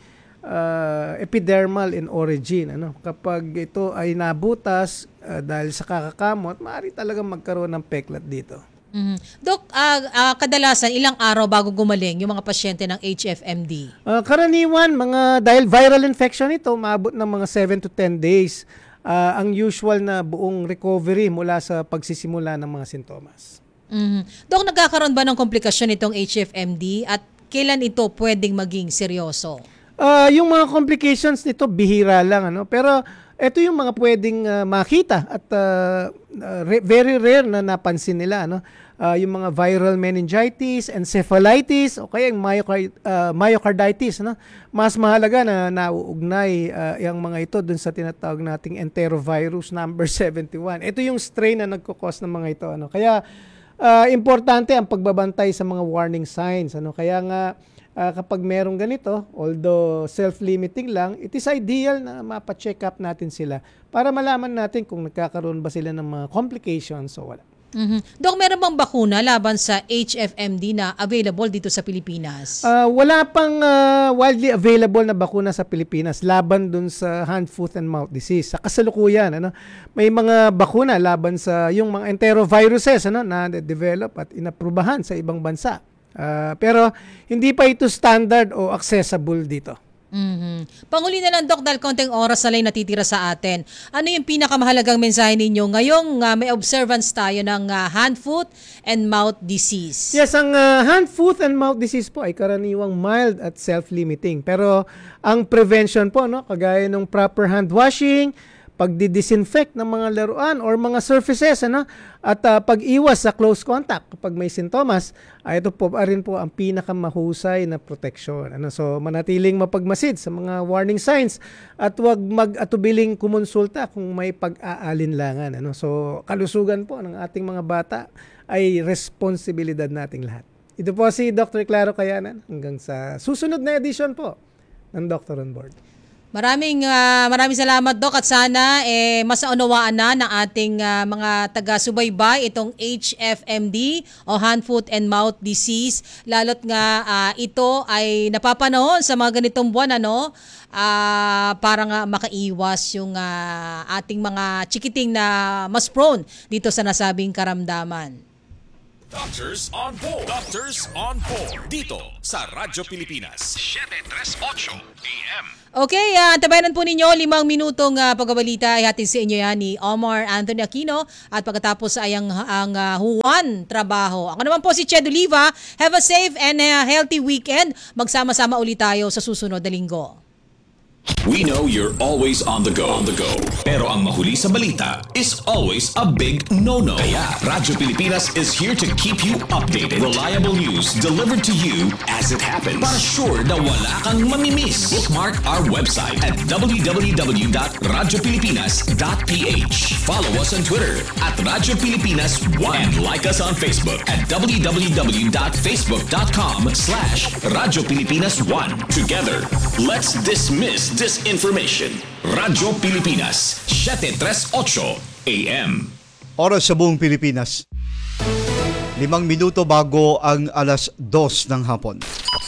uh, epidermal in origin, ano. Kapag ito ay nabutas uh, dahil sa kakakamot, maaari talagang magkaroon ng peklat dito. Mhm. Dok, ah, ah, kadalasan ilang araw bago gumaling yung mga pasyente ng H F M D? Uh, karaniwan, mga dahil viral infection ito, maabot ng mga seven to ten days uh, ang usual na buong recovery mula sa pagsisimula ng mga sintomas. Mhm. Dok, nagkakaroon ba ng komplikasyon itong H F M D at kailan ito pwedeng maging seryoso? Uh, yung mga complications nito, bihira lang, ano, pero ito yung mga pwedeng uh, makita at uh, uh, re- very rare na napansin nila, ano. Uh, yung mga viral meningitis, encephalitis, o kaya yung myocard- uh, myocarditis, ano. Mas mahalaga na nauugnay uh, yung mga ito dun sa tinatawag nating enterovirus number seventy-one. Ito yung strain na nagkukos ng mga ito, ano. Kaya uh, importante ang pagbabantay sa mga warning signs, ano. Kaya nga Uh, kapag merong ganito, although self-limiting lang, it is ideal na mapa-check up natin sila para malaman natin kung nagkakaroon ba sila ng mga complications o wala. Mhm. Dok, meron bang bakuna laban sa H F M D na available dito sa Pilipinas? Uh, wala pang uh, widely available na bakuna sa Pilipinas laban dun sa hand, foot, and mouth disease. Sa kasalukuyan, ano, may mga bakuna laban sa yung mga enteroviruses, ano, na develop at inaprubahan sa ibang bansa. Uh, pero hindi pa ito standard o accessible dito. Mhm. Panguli na lang, Dok, dahil konting oras na lang natitira sa atin. Ano yung pinakamahalagang mensahe ninyo ngayong uh, may observance tayo ng uh, hand, foot, and mouth disease? Yes, ang uh, hand, foot, and mouth disease po ay karaniwang mild at self-limiting. Pero ang prevention po, no, kagaya ng proper hand washing, pagdi-disinfect ng mga laruan or mga surfaces, ano, at uh, pag-iwas sa close contact kapag may sintomas, ay ito po rin po ang pinakamahusay na proteksyon. Ano, so manatiling mapagmasid sa mga warning signs at huwag mag-atubiling kumonsulta kung may pag-aalinlangan. Ano, so kalusugan po ng ating mga bata ay responsibilidad nating lahat. Ito po si Doctor Claro Kayanan hanggang sa susunod na edisyon po ng Doctor on Board. Maraming ah, maraming salamat, Doc, at sana eh masaunawaan na ng ating ah, mga taga-subaybay itong H F M D o hand, foot and mouth disease, lalo't nga ah, ito ay napapanahon sa mga ganitong buwan, ano, ah, para nga makaiwas yung ah, ating mga chikiting na mas prone dito sa nasabing karamdaman. Doctors on Board. Doctors on Board. Dito sa Radyo Pilipinas. seven thirty-eight A M. Okay, uh, tabayanan po ninyo, limang minutong uh, pagbabalita ay hatid sa inyo yan ni Omar Anthony Aquino at pagkatapos ay ang, ang uh, Juan Trabajo. Ako naman po si Ched Oliva. Have a safe and uh, healthy weekend. Magsama-sama ulit tayo sa susunod na linggo. We know you're always on the go. On the go. Pero ang mahuli sa balita is always a big no-no. Kaya Radyo Pilipinas is here to keep you updated. Reliable news delivered to you as it happens. Para sure na wala kang mamimiss. Bookmark our website at w w w dot radyo pilipinas dot p h. Follow us on Twitter at Radyo Pilipinas one. And like us on Facebook at w w w dot facebook dot com slash Radyo Pilipinas one. Together, let's dismiss disinformation. Radyo Pilipinas, seven thirty-eight A M. Oras sa buong Pilipinas. Limang minuto bago ang alas dos ng hapon.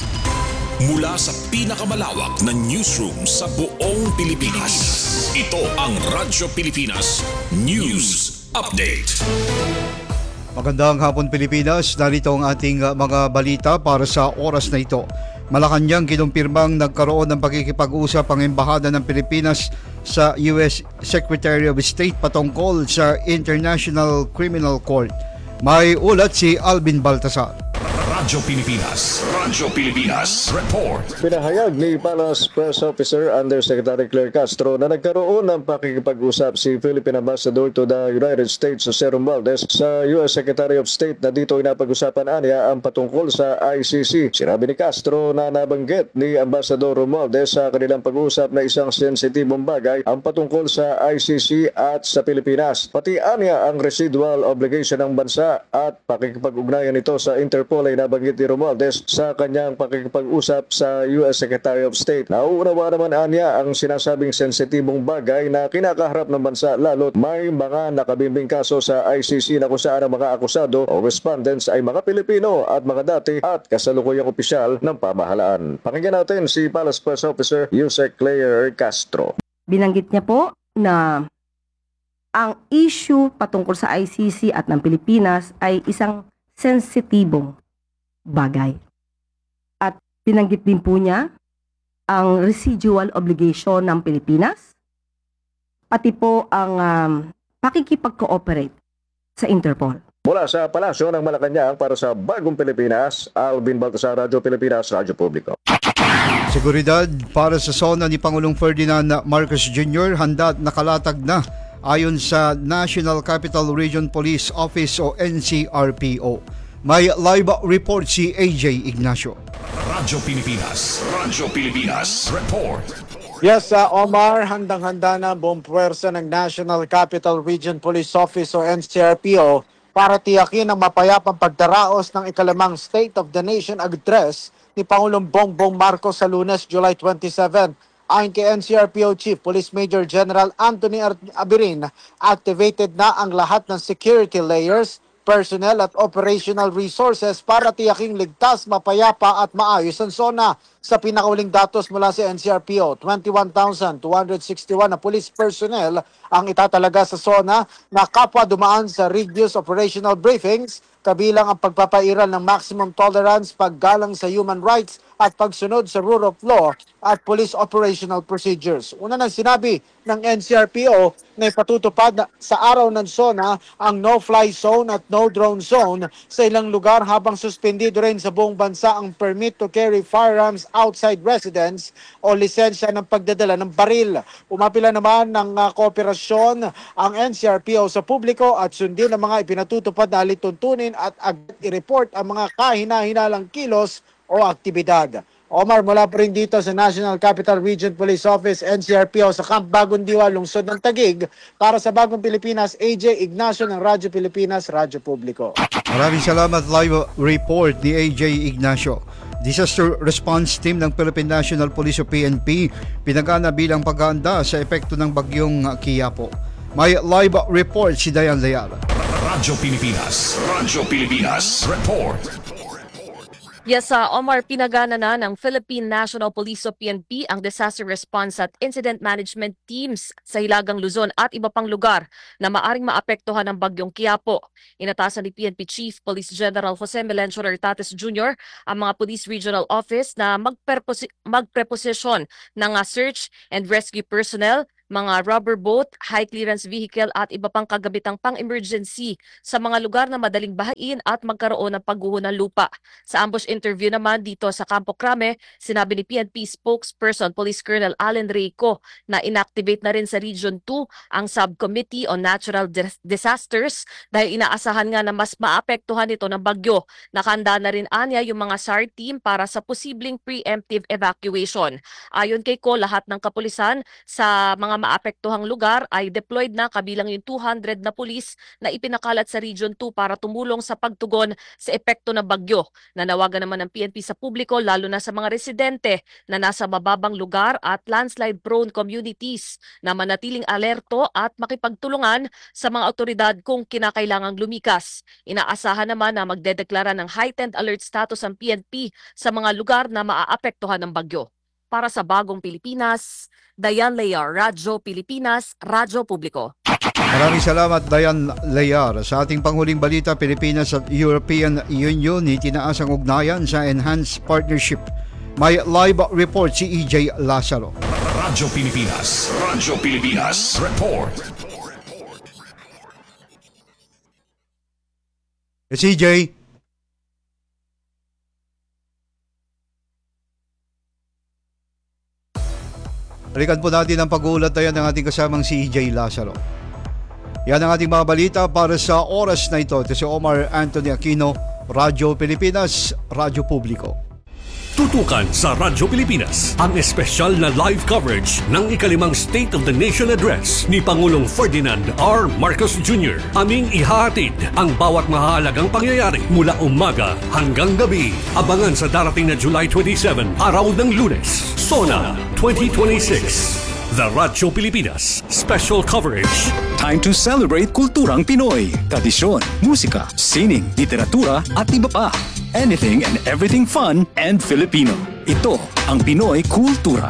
Mula sa pinakamalawak na newsroom sa buong Pilipinas. Ito ang Radyo Pilipinas News Update. Magandang hapon Pilipinas, narito ang ating uh, mga balita para sa oras na ito. Malacanang kinumpirmang nagkaroon ng pakikipag-usap ang Embahada ng Pilipinas sa U S Secretary of State patungkol sa International Criminal Court. May ulat si Alvin Baltasar. Radyo Pilipinas. Radyo Pilipinas. Report. Pinahayag ni Palace Press Officer Undersecretary Claire Castro na nagkaroon ng pakikipag-usap si Philippine Ambassador to the United States Jose Romualdez sa U S Secretary of State na dito ay napag-usapan aniya ang patungkol sa I C C. Sinabi ni Castro na nabanggit ni Ambassador Romualdez sa kanilang pag-usap na isang sensitibong bagay ang patungkol sa I C C at sa Pilipinas. Pati aniya ang residual obligation ng bansa at pakikipag-ugnayan nito sa Interpol ay nabanggit ni Romualdez sa kanyang pakikipag-usap sa U S Secretary of State. Nauunawa naman anya ang sinasabing sensitibong bagay na kinakaharap ng bansa lalo't may mga nakabimbing kaso sa I C C na kung saan ang mga akusado o respondents ay mga Pilipino at mga dati at kasalukuyang opisyal ng pamahalaan. Pakinggan natin si Palace Press Officer Yusek Claire Castro. Binanggit niya po na ang issue patungkol sa I C C at ng Pilipinas ay isang sensitibong bagay. At binanggit din po niya ang residual obligation ng Pilipinas, pati po ang um, pakikipag-cooperate sa Interpol. Mula sa Palasyo ng Malacanang para sa Bagong Pilipinas, Alvin Baltasar, Radyo Pilipinas, Radyo Publiko. Seguridad para sa SONA ni Pangulong Ferdinand Marcos Junior handa at nakalatag na ayon sa National Capital Region Police Office o N C R P O. May live report si A J Ignacio. Radyo Pilipinas. Radyo Pilipinas. Report. Yes, uh, Omar, handang-handa na buong puwersa ng National Capital Region Police Office o N C R P O para tiyakin ang mapayapang pagdaraos ng ikalimang State of the Nation Address ni Pangulong Bongbong Marcos sa Lunes, July twenty-seventh. Ayon kay N C R P O Chief Police Major General Anthony Abirin, activated na ang lahat ng security layers, personnel at operational resources para tiyaking ligtas, mapayapa at maayos ang SONA. Sa pinakauling datos mula sa N C R P O, twenty-one thousand two hundred sixty-one na police personnel ang itatalaga sa SONA na kapwa dumaan sa reduced operational briefings, kabilang ang pagpapairal ng maximum tolerance, paggalang sa human rights at pagsunod sa rule of law at police operational procedures. Una nang sinabi ng N C R P O na ipatutupad na sa araw ng SONA ang no-fly zone at no-drone zone sa ilang lugar habang suspendido rin sa buong bansa ang permit to carry firearms outside residence o lisensya ng pagdadala ng baril. Umapila naman ng uh, kooperasyon ang N C R P O sa publiko at sundin ang mga ipinatutupad na alituntunin at agad i-report ang mga kahina-hinalang kilos o aktibidad. Omar, mula po rin dito sa National Capital Region Police Office, N C R P O sa Camp Bagong Diwa, Lungsod ng Taguig, para sa Bagong Pilipinas, A J Ignacio ng Radyo Pilipinas, Radyo Publiko. Maraming salamat. Live report ni A J Ignacio. Disaster Response Team ng Philippine National Police o P N P pinagana bilang paghahanda sa epekto ng bagyong Quiapo. May live report si Dayan Layar. Radyo Pilipinas, Radyo Pilipinas, report. Yes, uh, Omar, pinagana na ng Philippine National Police o P N P ang disaster response at incident management teams sa Hilagang Luzon at iba pang lugar na maaring maapektuhan ng bagyong Quiapo. Inatasan ni P N P Chief Police General Jose Melencio Tates Junior ang mga Police Regional Office na magpreposi- magpreposisyon ng uh, search and rescue personnel, mga rubber boat, high clearance vehicle at iba pang kagabitang pang-emergency sa mga lugar na madaling bahain at magkaroon ng pagguho ng lupa. Sa ambush interview naman dito sa Campo Crame, sinabi ni P N P spokesperson Police Colonel Allen Reyco na inactivate na rin sa Region two ang Subcommittee on Natural Dis- Disasters dahil inaasahan nga na mas maapektuhan ito ng bagyo. Nakahanda na rin anya yung mga S A R team para sa posibleng preemptive evacuation. Ayon kay Ko, lahat ng kapulisan sa mga maapektuhang lugar ay deployed na kabilang yung two hundred na pulis na ipinakalat sa Region two para tumulong sa pagtugon sa epekto ng bagyo. Nanawagan naman ng P N P sa publiko lalo na sa mga residente na nasa mababang lugar at landslide-prone communities na manatiling alerto at makipagtulungan sa mga otoridad kung kinakailangang lumikas. Inaasahan naman na magdedeklara ng heightened alert status ang P N P sa mga lugar na maaapektuhan ng bagyo. Para sa Bagong Pilipinas, Dayan Layar, Radyo Pilipinas, Radyo Publiko. Maraming salamat, Dayan Layar. Sa ating panghuling balita, Pilipinas at European Union itinaas ang ugnayan sa Enhanced Partnership. May live report si E J Lazaro. Radyo Pilipinas, Radyo Pilipinas, report. Si E J. Balikan po natin ang pag-uulat na yan ng ating kasamang si E J Lazaro. Yan ang ating mga balita para sa oras na ito. Ito si Omar Anthony Aquino, Radyo Pilipinas, Radyo Publiko. Tutukan sa Radyo Pilipinas ang espesyal na live coverage ng ikalimang State of the Nation Address ni Pangulong Ferdinand R. Marcos Junior Aming ihahatid ang bawat mahalagang pangyayari mula umaga hanggang gabi. Abangan sa darating na July twenty-seven, araw ng Lunes, SONA twenty twenty-six. The Radyo Pilipinas Special Coverage. Time to celebrate kulturang Pinoy, tradisyon, musika, sining, literatura at iba pa. Anything and everything fun and Filipino. Ito ang Pinoy Kultura.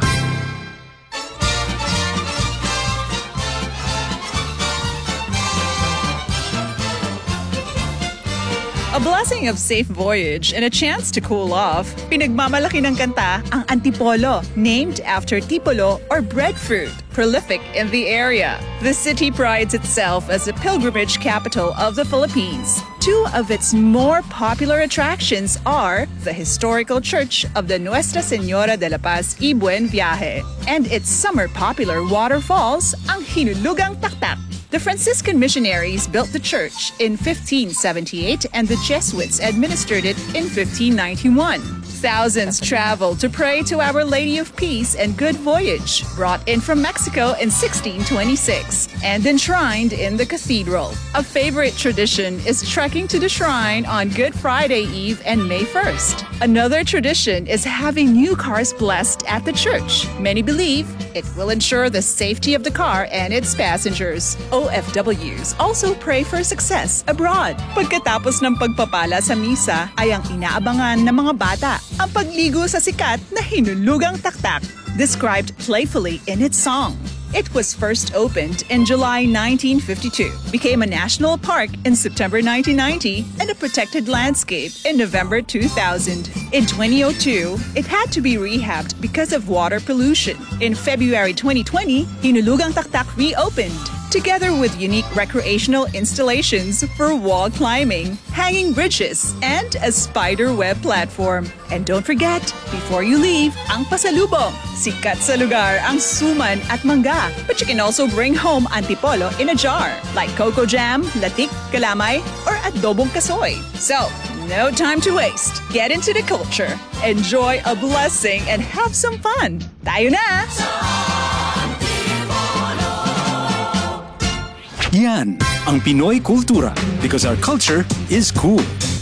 A blessing of safe voyage and a chance to cool off, pinagmamalaki ng kanta ang Antipolo, named after tipolo or breadfruit, prolific in the area. The city prides itself as the pilgrimage capital of the Philippines. Two of its more popular attractions are the historical church of the Nuestra Señora de la Paz y Buen Viaje and its summer popular waterfalls, ang Hinulugang Taktak. The Franciscan missionaries built the church in fifteen seventy-eight and the Jesuits administered it in fifteen ninety-one. Thousands traveled to pray to Our Lady of Peace and Good Voyage, brought in from Mexico in sixteen twenty-six and enshrined in the cathedral. A favorite tradition is trekking to the shrine on Good Friday Eve and May first. Another tradition is having new cars blessed at the church. Many believe it will ensure the safety of the car and its passengers. O F Ws also pray for success abroad. Pagkatapos ng pagpapala sa misa ay ang inaabangan ng mga bata ang pagligo sa sikat na Hinulugang Taktak, described playfully in its song. It was first opened in July nineteen fifty-two, became a national park in September nineteen ninety, and a protected landscape in November two thousand. In twenty oh two, it had to be rehabbed because of water pollution. In February twenty twenty, Hinulugang Taktak reopened, together with unique recreational installations for wall climbing, hanging bridges, and a spider web platform. And don't forget, before you leave, ang pasalubong. Sikat sa lugar ang suman at mangga, but you can also bring home antipolo in a jar, like coco jam, latik, kalamay, or adobong kasoy. So, no time to waste. Get into the culture, enjoy a blessing, and have some fun. Tayo na! Yan ang Pinoy kultura because our culture is cool.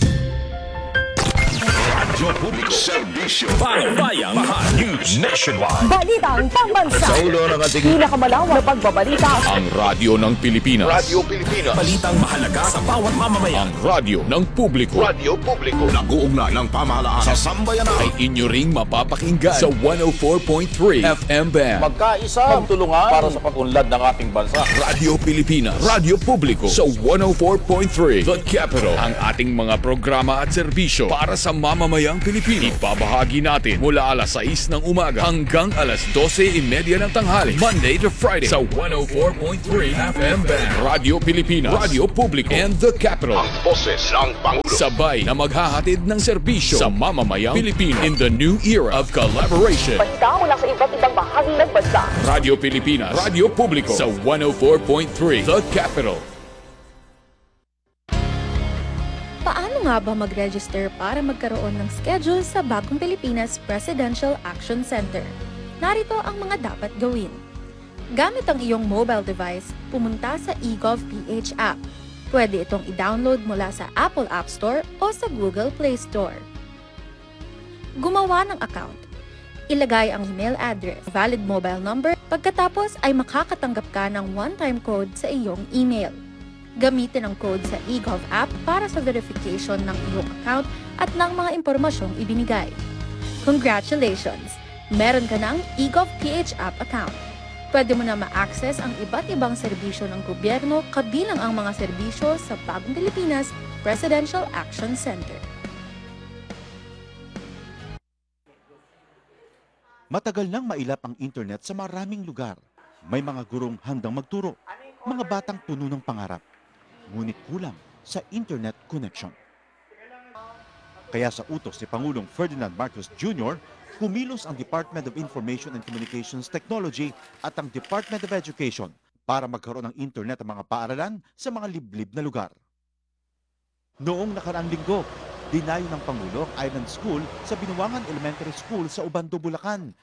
Radyo Publiko, Serbisyo, Pangbayang, News Nationwide. Balitang pambansa. Sa ulo ng ating pinakamalawak na pagbabalita. Ang radyo ng Pilipinas. Radyo Pilipinas. Balitang mahalaga sa bawat mamamayan. Ang radyo ng publiko. Radyo Publiko. Nag-uugnay ng pamahalaan sa sambayanan. Ay inyo ring mapapakinggan sa one oh four point three F M band. Magkaisa, magtulungan para sa pag-unlad ng ating bansa. Radyo Pilipinas. Radyo Publiko sa one oh four point three The Capital. Ang ating mga programa at serbisyo para sa mamamayang Pilipino. Ipabahagi natin mula alas sais ng umaga hanggang alas dose trenta ng tanghali. Monday to Friday sa one oh four point three F M band. Radyo Pilipinas, Radyo Publiko, and The Capital. Ang boses ng Pangulo. Sabay na maghahatid ng serbisyo sa mamamayang Pilipino in the new era of collaboration. Balita mula sa iba't ibang bahagi ng bansa. Radyo Pilipinas, Radyo Publiko sa one oh four point three The Capital. Paano nga ba mag-register para magkaroon ng schedule sa Bagong Pilipinas Presidential Action Center? Narito ang mga dapat gawin. Gamit ang iyong mobile device, pumunta sa eGovPH app. Pwede itong i-download mula sa Apple App Store o sa Google Play Store. Gumawa ng account. Ilagay ang email address, valid mobile number, pagkatapos ay makakatanggap ka ng one-time code sa iyong email. Gamitin ang code sa eGov app para sa verification ng iyong account at ng mga impormasyong ibinigay. Congratulations! Meron ka ng eGovPH app account. Pwede mo na ma-access ang iba't ibang serbisyo ng gobyerno kabilang ang mga serbisyo sa Bagong Pilipinas Presidential Action Center. Matagal nang mailap ang internet sa maraming lugar. May mga gurong handang magturo, mga batang puno ng pangarap. Ngunit kulang sa internet connection. Kaya sa utos ni Pangulong Ferdinand Marcos Junior, kumilos ang Department of Information and Communications Technology at ang Department of Education para magkaroon ng internet ang mga paaralan sa mga liblib na lugar. Noong nakaraang linggo, dinayo ng Pangulo ang Island School sa Binuangan Elementary School sa Ubando, Bulacan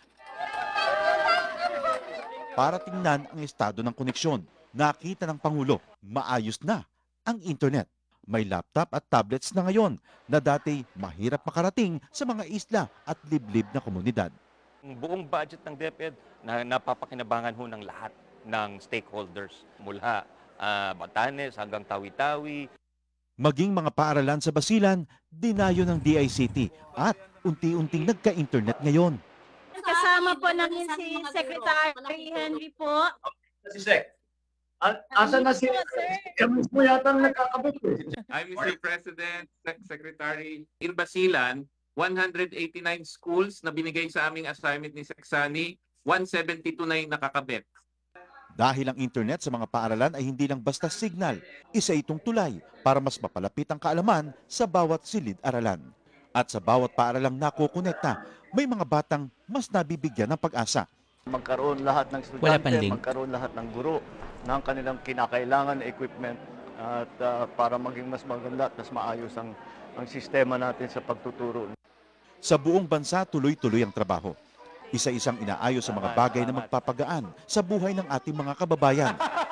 para tingnan ang estado ng koneksyon. Nakita ng Pangulo, maayos na ang internet. May laptop at tablets na ngayon na dati mahirap makarating sa mga isla at liblib na komunidad. Ang buong budget ng DepEd na napapakinabangan ho ng lahat ng stakeholders mula uh, Batanes hanggang Tawi-Tawi. Maging mga paaralan sa Basilan, dinayo ng D I C T at unti-unting nagka-internet ngayon. Kasama po namin si Secretary Henry po. Si Sec. Asan na si Kami po yata nagkakabit eh. I'm Mister President, Sec- Secretary. In Basilan, one hundred eighty-nine schools na binigay sa aming assignment ni Seksani, one seventy-two na yung nakakabit. Dahil ang internet sa mga paaralan ay hindi lang basta signal, isa itong tulay para mas mapalapit ang kaalaman sa bawat silid-aralan. At sa bawat paaralang nakukonekta, may mga batang mas nabibigyan ng pag-asa. Magkaroon lahat ng estudyante, magkaroon lahat ng guro ng kanilang kinakailangan na equipment at uh, para maging mas maganda at mas maayos ang, ang sistema natin sa pagtuturo. Sa buong bansa, tuloy-tuloy ang trabaho. Isa-isang inaayos sa mga bagay na magpapagaan sa buhay ng ating mga kababayan.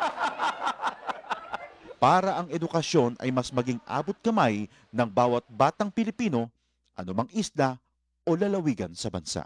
Para ang edukasyon ay mas maging abot kamay ng bawat batang Pilipino, anumang isla o lalawigan sa bansa.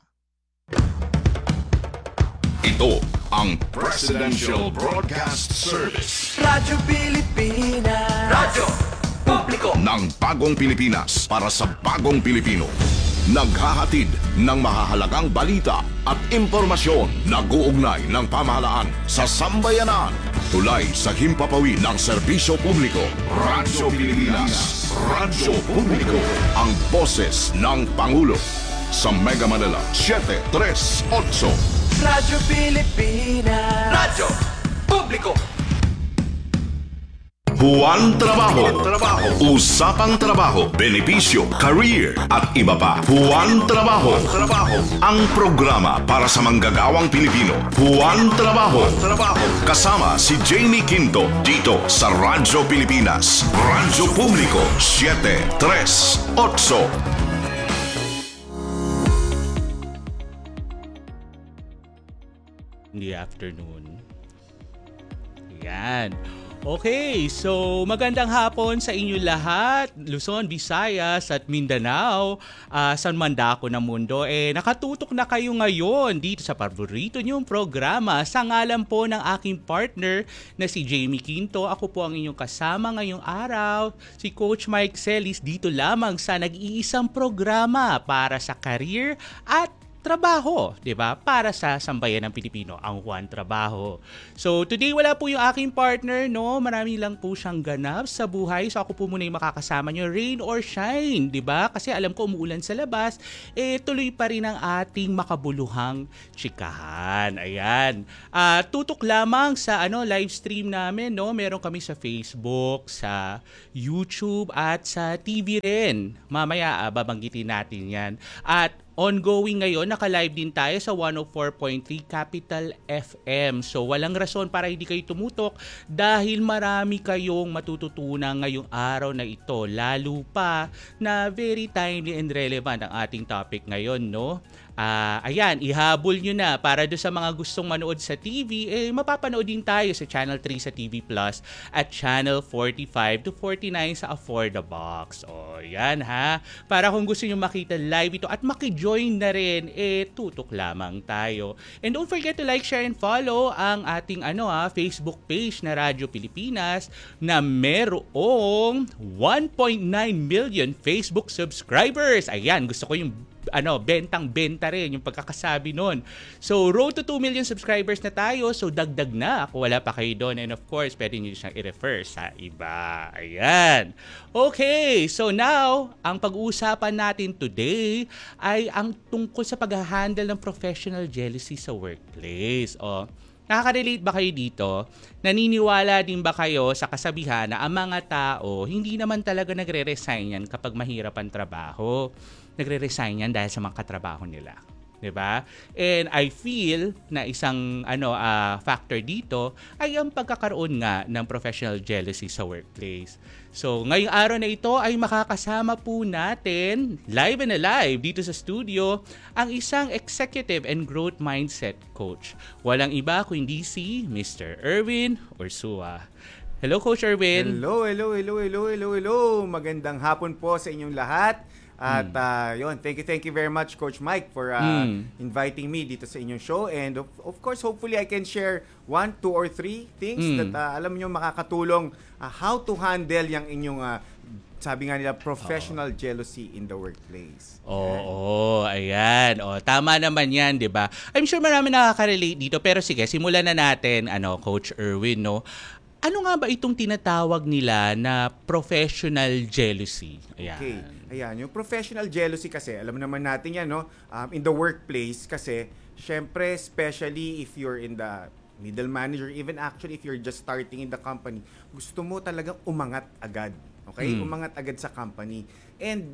Ito ang Presidential Broadcast Service. Radyo Pilipinas. Radyo Publiko ng Bagong Pilipinas para sa Bagong Pilipino. Naghahatid ng mahahalagang balita at impormasyon na guugnay ng pamahalaan sa sambayanan. Tulay sa himpapawid ng serbisyo publiko. Radyo Pilipinas. Radyo Publiko. Ang boses ng Pangulo. Sa Mega Manila, seven three eight. Radyo Pilipinas. Radyo Publiko. Buwan Trabaho. Usapang trabaho, benepisyo, career at iba pa. Buwan Trabaho. Ang programa para sa manggagawang Pilipino. Buwan Trabaho. Kasama si Jamie Quinto dito sa Radyo Pilipinas. Radyo Publiko siete tres otso. In the afternoon. Yan. Okay, so magandang hapon sa inyo lahat, Luzon, Visayas at Mindanao, uh, saan man dako ng mundo. Eh, nakatutok na kayo ngayon dito sa paborito niyong programa sa ngalan po ng aking partner na si Jamie Quinto. Ako po ang inyong kasama ngayong araw, si Coach Mike Celis, dito lamang sa nag-iisang programa para sa career at trabaho, 'di ba? Para sa sambayan ng Pilipino, ang Juan Trabaho. So, today wala po yung aking partner, no? Marami lang po siyang ganap sa buhay. So, ako po muna yung makakasama nyo, rain or shine, 'di ba? Kasi alam ko umuulan sa labas, eh tuloy pa rin ang ating makabuluhang chikahan. Ayan. Uh, tutok lamang sa ano live stream namin, no? Meron kami sa Facebook, sa YouTube at sa T V rin. Mamaya uh, babanggitin natin 'yan. At ongoing ngayon, naka-live din tayo sa one oh four point three Capital F M. So, walang rason para hindi kayo tumutok dahil marami kayong matututunan ngayong araw na ito. Lalo pa na very timely and relevant ang ating topic ngayon, no? Uh, ayan, ihabol nyo na para do sa mga gustong manood sa T V, eh mapapanood din tayo sa Channel three sa T V Plus at Channel forty-five to forty-nine sa For the Box. O, yan ha. Para kung gusto nyo makita live ito at makijoin na rin, eh tutok lamang tayo. And don't forget to like, share, and follow ang ating ano ha, Facebook page na Radyo Pilipinas na merong one point nine million Facebook subscribers. Ayan, gusto ko yung ano, bentang-benta rin yung pagkakasabi nun. So, road to two million subscribers na tayo. So, dagdag na kung wala pa kayo doon. And of course, pwede nyo siyang i-refer sa iba. Ayan. Okay, so now, ang pag-uusapan natin today ay ang tungkol sa pag-handle ng professional jealousy sa workplace. O, nakaka-relate ba kayo dito? Naniniwala din ba kayo sa kasabihan na ang mga tao hindi naman talaga nagre-resign yan kapag mahirap ang trabaho? Nagre-resign yan dahil sa mga katrabaho nila. 'Di ba? And I feel na isang ano uh, factor dito ay ang pagkakaroon nga ng professional jealousy sa workplace. So, ngayong araw na ito ay makakasama po natin live and alive dito sa studio ang isang executive and growth mindset coach. Walang iba kundi si Mister Erwin Ursua. Hello, Coach Erwin. Hello, hello, hello, hello, hello, hello. Magandang hapon po sa inyong lahat. At uh, yun, thank you, thank you very much, Coach Mike, for uh, mm. inviting me dito sa inyong show. And of, of course, hopefully I can share one, two, or three things mm. that uh, alam nyo makakatulong uh, how to handle yung inyong, uh, sabi nga nila, professional oh. jealousy in the workplace. Oo, oh, oh, ayan. Oh, tama naman yan, di ba? I'm sure marami nakaka-relate dito. Pero sige, simulan na natin, ano, Coach Erwin, no? Ano nga ba itong tinatawag nila na professional jealousy? Ayan. Okay. Ayan, yung professional jealousy kasi, alam naman natin yan, no? Um, in the workplace kasi, syempre, especially if you're in the middle manager, even actually if you're just starting in the company, gusto mo talagang umangat agad. Okay? Mm. Umangat agad sa company. And,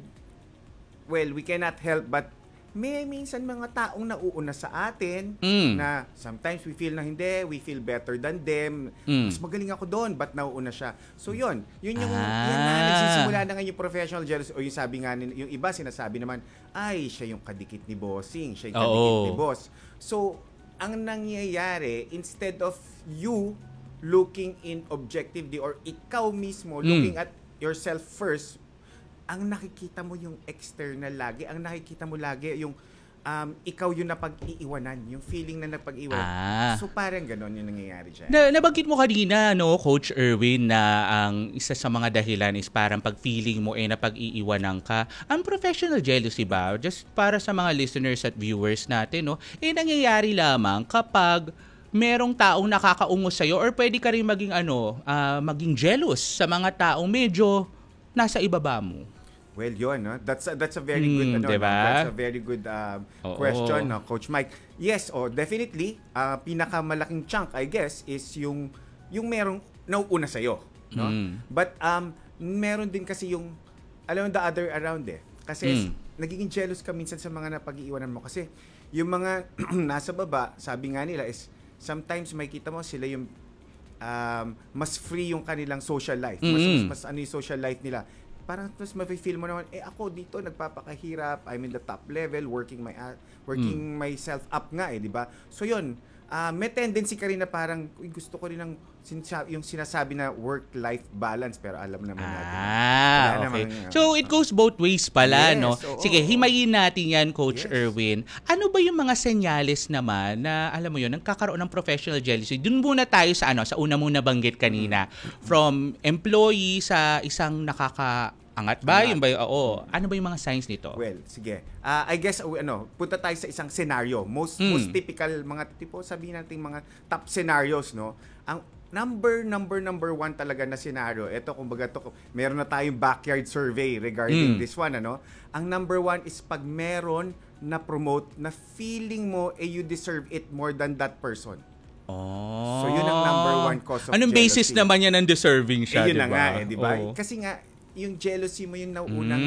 well, we cannot help but may minsan mga taong nauuna sa atin mm. na sometimes we feel na hindi, we feel better than them. Mm. Mas magaling ako doon, but nauuna siya. So yun, yun yung ah. yan na, nagsisimula na nga yung professional jealousy. O yung sabi nga, yung iba sinasabi naman, ay, siya yung kadikit ni bossing, siya yung kadikit oh. ni boss. So, ang nangyayari, instead of you looking in objectively or ikaw mismo mm. looking at yourself first, ang nakikita mo yung external lagi, ang nakikita mo lagi yung um, ikaw yung napag-iiwanan, yung feeling na napag-iwan. Ah. So parang ganon yung nangyayari dyan. Na, nabanggit mo kanina, no, Coach Erwin, na ang isa sa mga dahilan is parang pag-feeling mo eh napag-iiwanan ka. Ang professional jealousy ba, just para sa mga listeners at viewers natin, no, eh nangyayari lamang kapag merong taong nakakaungo sa'yo or pwede ka rin maging, ano, uh, maging jealous sa mga taong medyo nasa ibaba mo. Well, yun, no? That's a, that's a very mm, good ano, diba? no? That's a very good uh, question, no, Coach Mike. Yes, oh, definitely, uh, pinakamalaking chunk, I guess, is yung yung merong nauuna sa iyo. no? Mm. But um meron din kasi yung alam mo the other around eh. Kasi Mm. nagiging jealous ka minsan sa mga napag-iiwanan mo kasi yung mga nasa baba, sabi nga nila is sometimes may kita mo sila yung um, mas free yung kanilang social life. Mas, Mm. mas, mas ano yung social life nila. Parang mas mafe-feel mo naman, eh ako dito nagpapakahirap, I'm in the top level, working my a- working myself up nga eh, di ba? So yun, ah, may tendency ka rin na parang uy, gusto ko rin ng sinsa- yung sinasabi na work-life balance pero alam naman natin. Ah, wala okay. namang, So, it goes both ways pala, Yes, no? oo, Sige, oo. himayin natin yan, Coach Yes. Erwin. Ano ba yung mga senyales naman na, alam mo yun, nagkakaroon ng professional jealousy? Dun muna tayo sa, ano, sa una muna banggit kanina. From employee sa isang nakakaangat ba? Angat. Yung ba, yung- oo. Ano ba yung mga signs nito? Well, sige. Ah, I guess uh, ano, punta tayo sa isang scenario. Most Mm. most typical mga tipo sabihin natin mga top scenarios, no. Ang number number number one talaga na scenario. Ito kumbaga to, meron na tayong backyard survey regarding Mm. this one, ano. Ang number one is pag meron na promote na feeling mo eh you deserve it more than that person. Oh. So yun ang number one cause of Anong basis jealousy. naman yan ng deserving siya, Eh, yun di na ba? nga eh, di ba? Oo. Kasi nga yung jealousy mo yung nauunang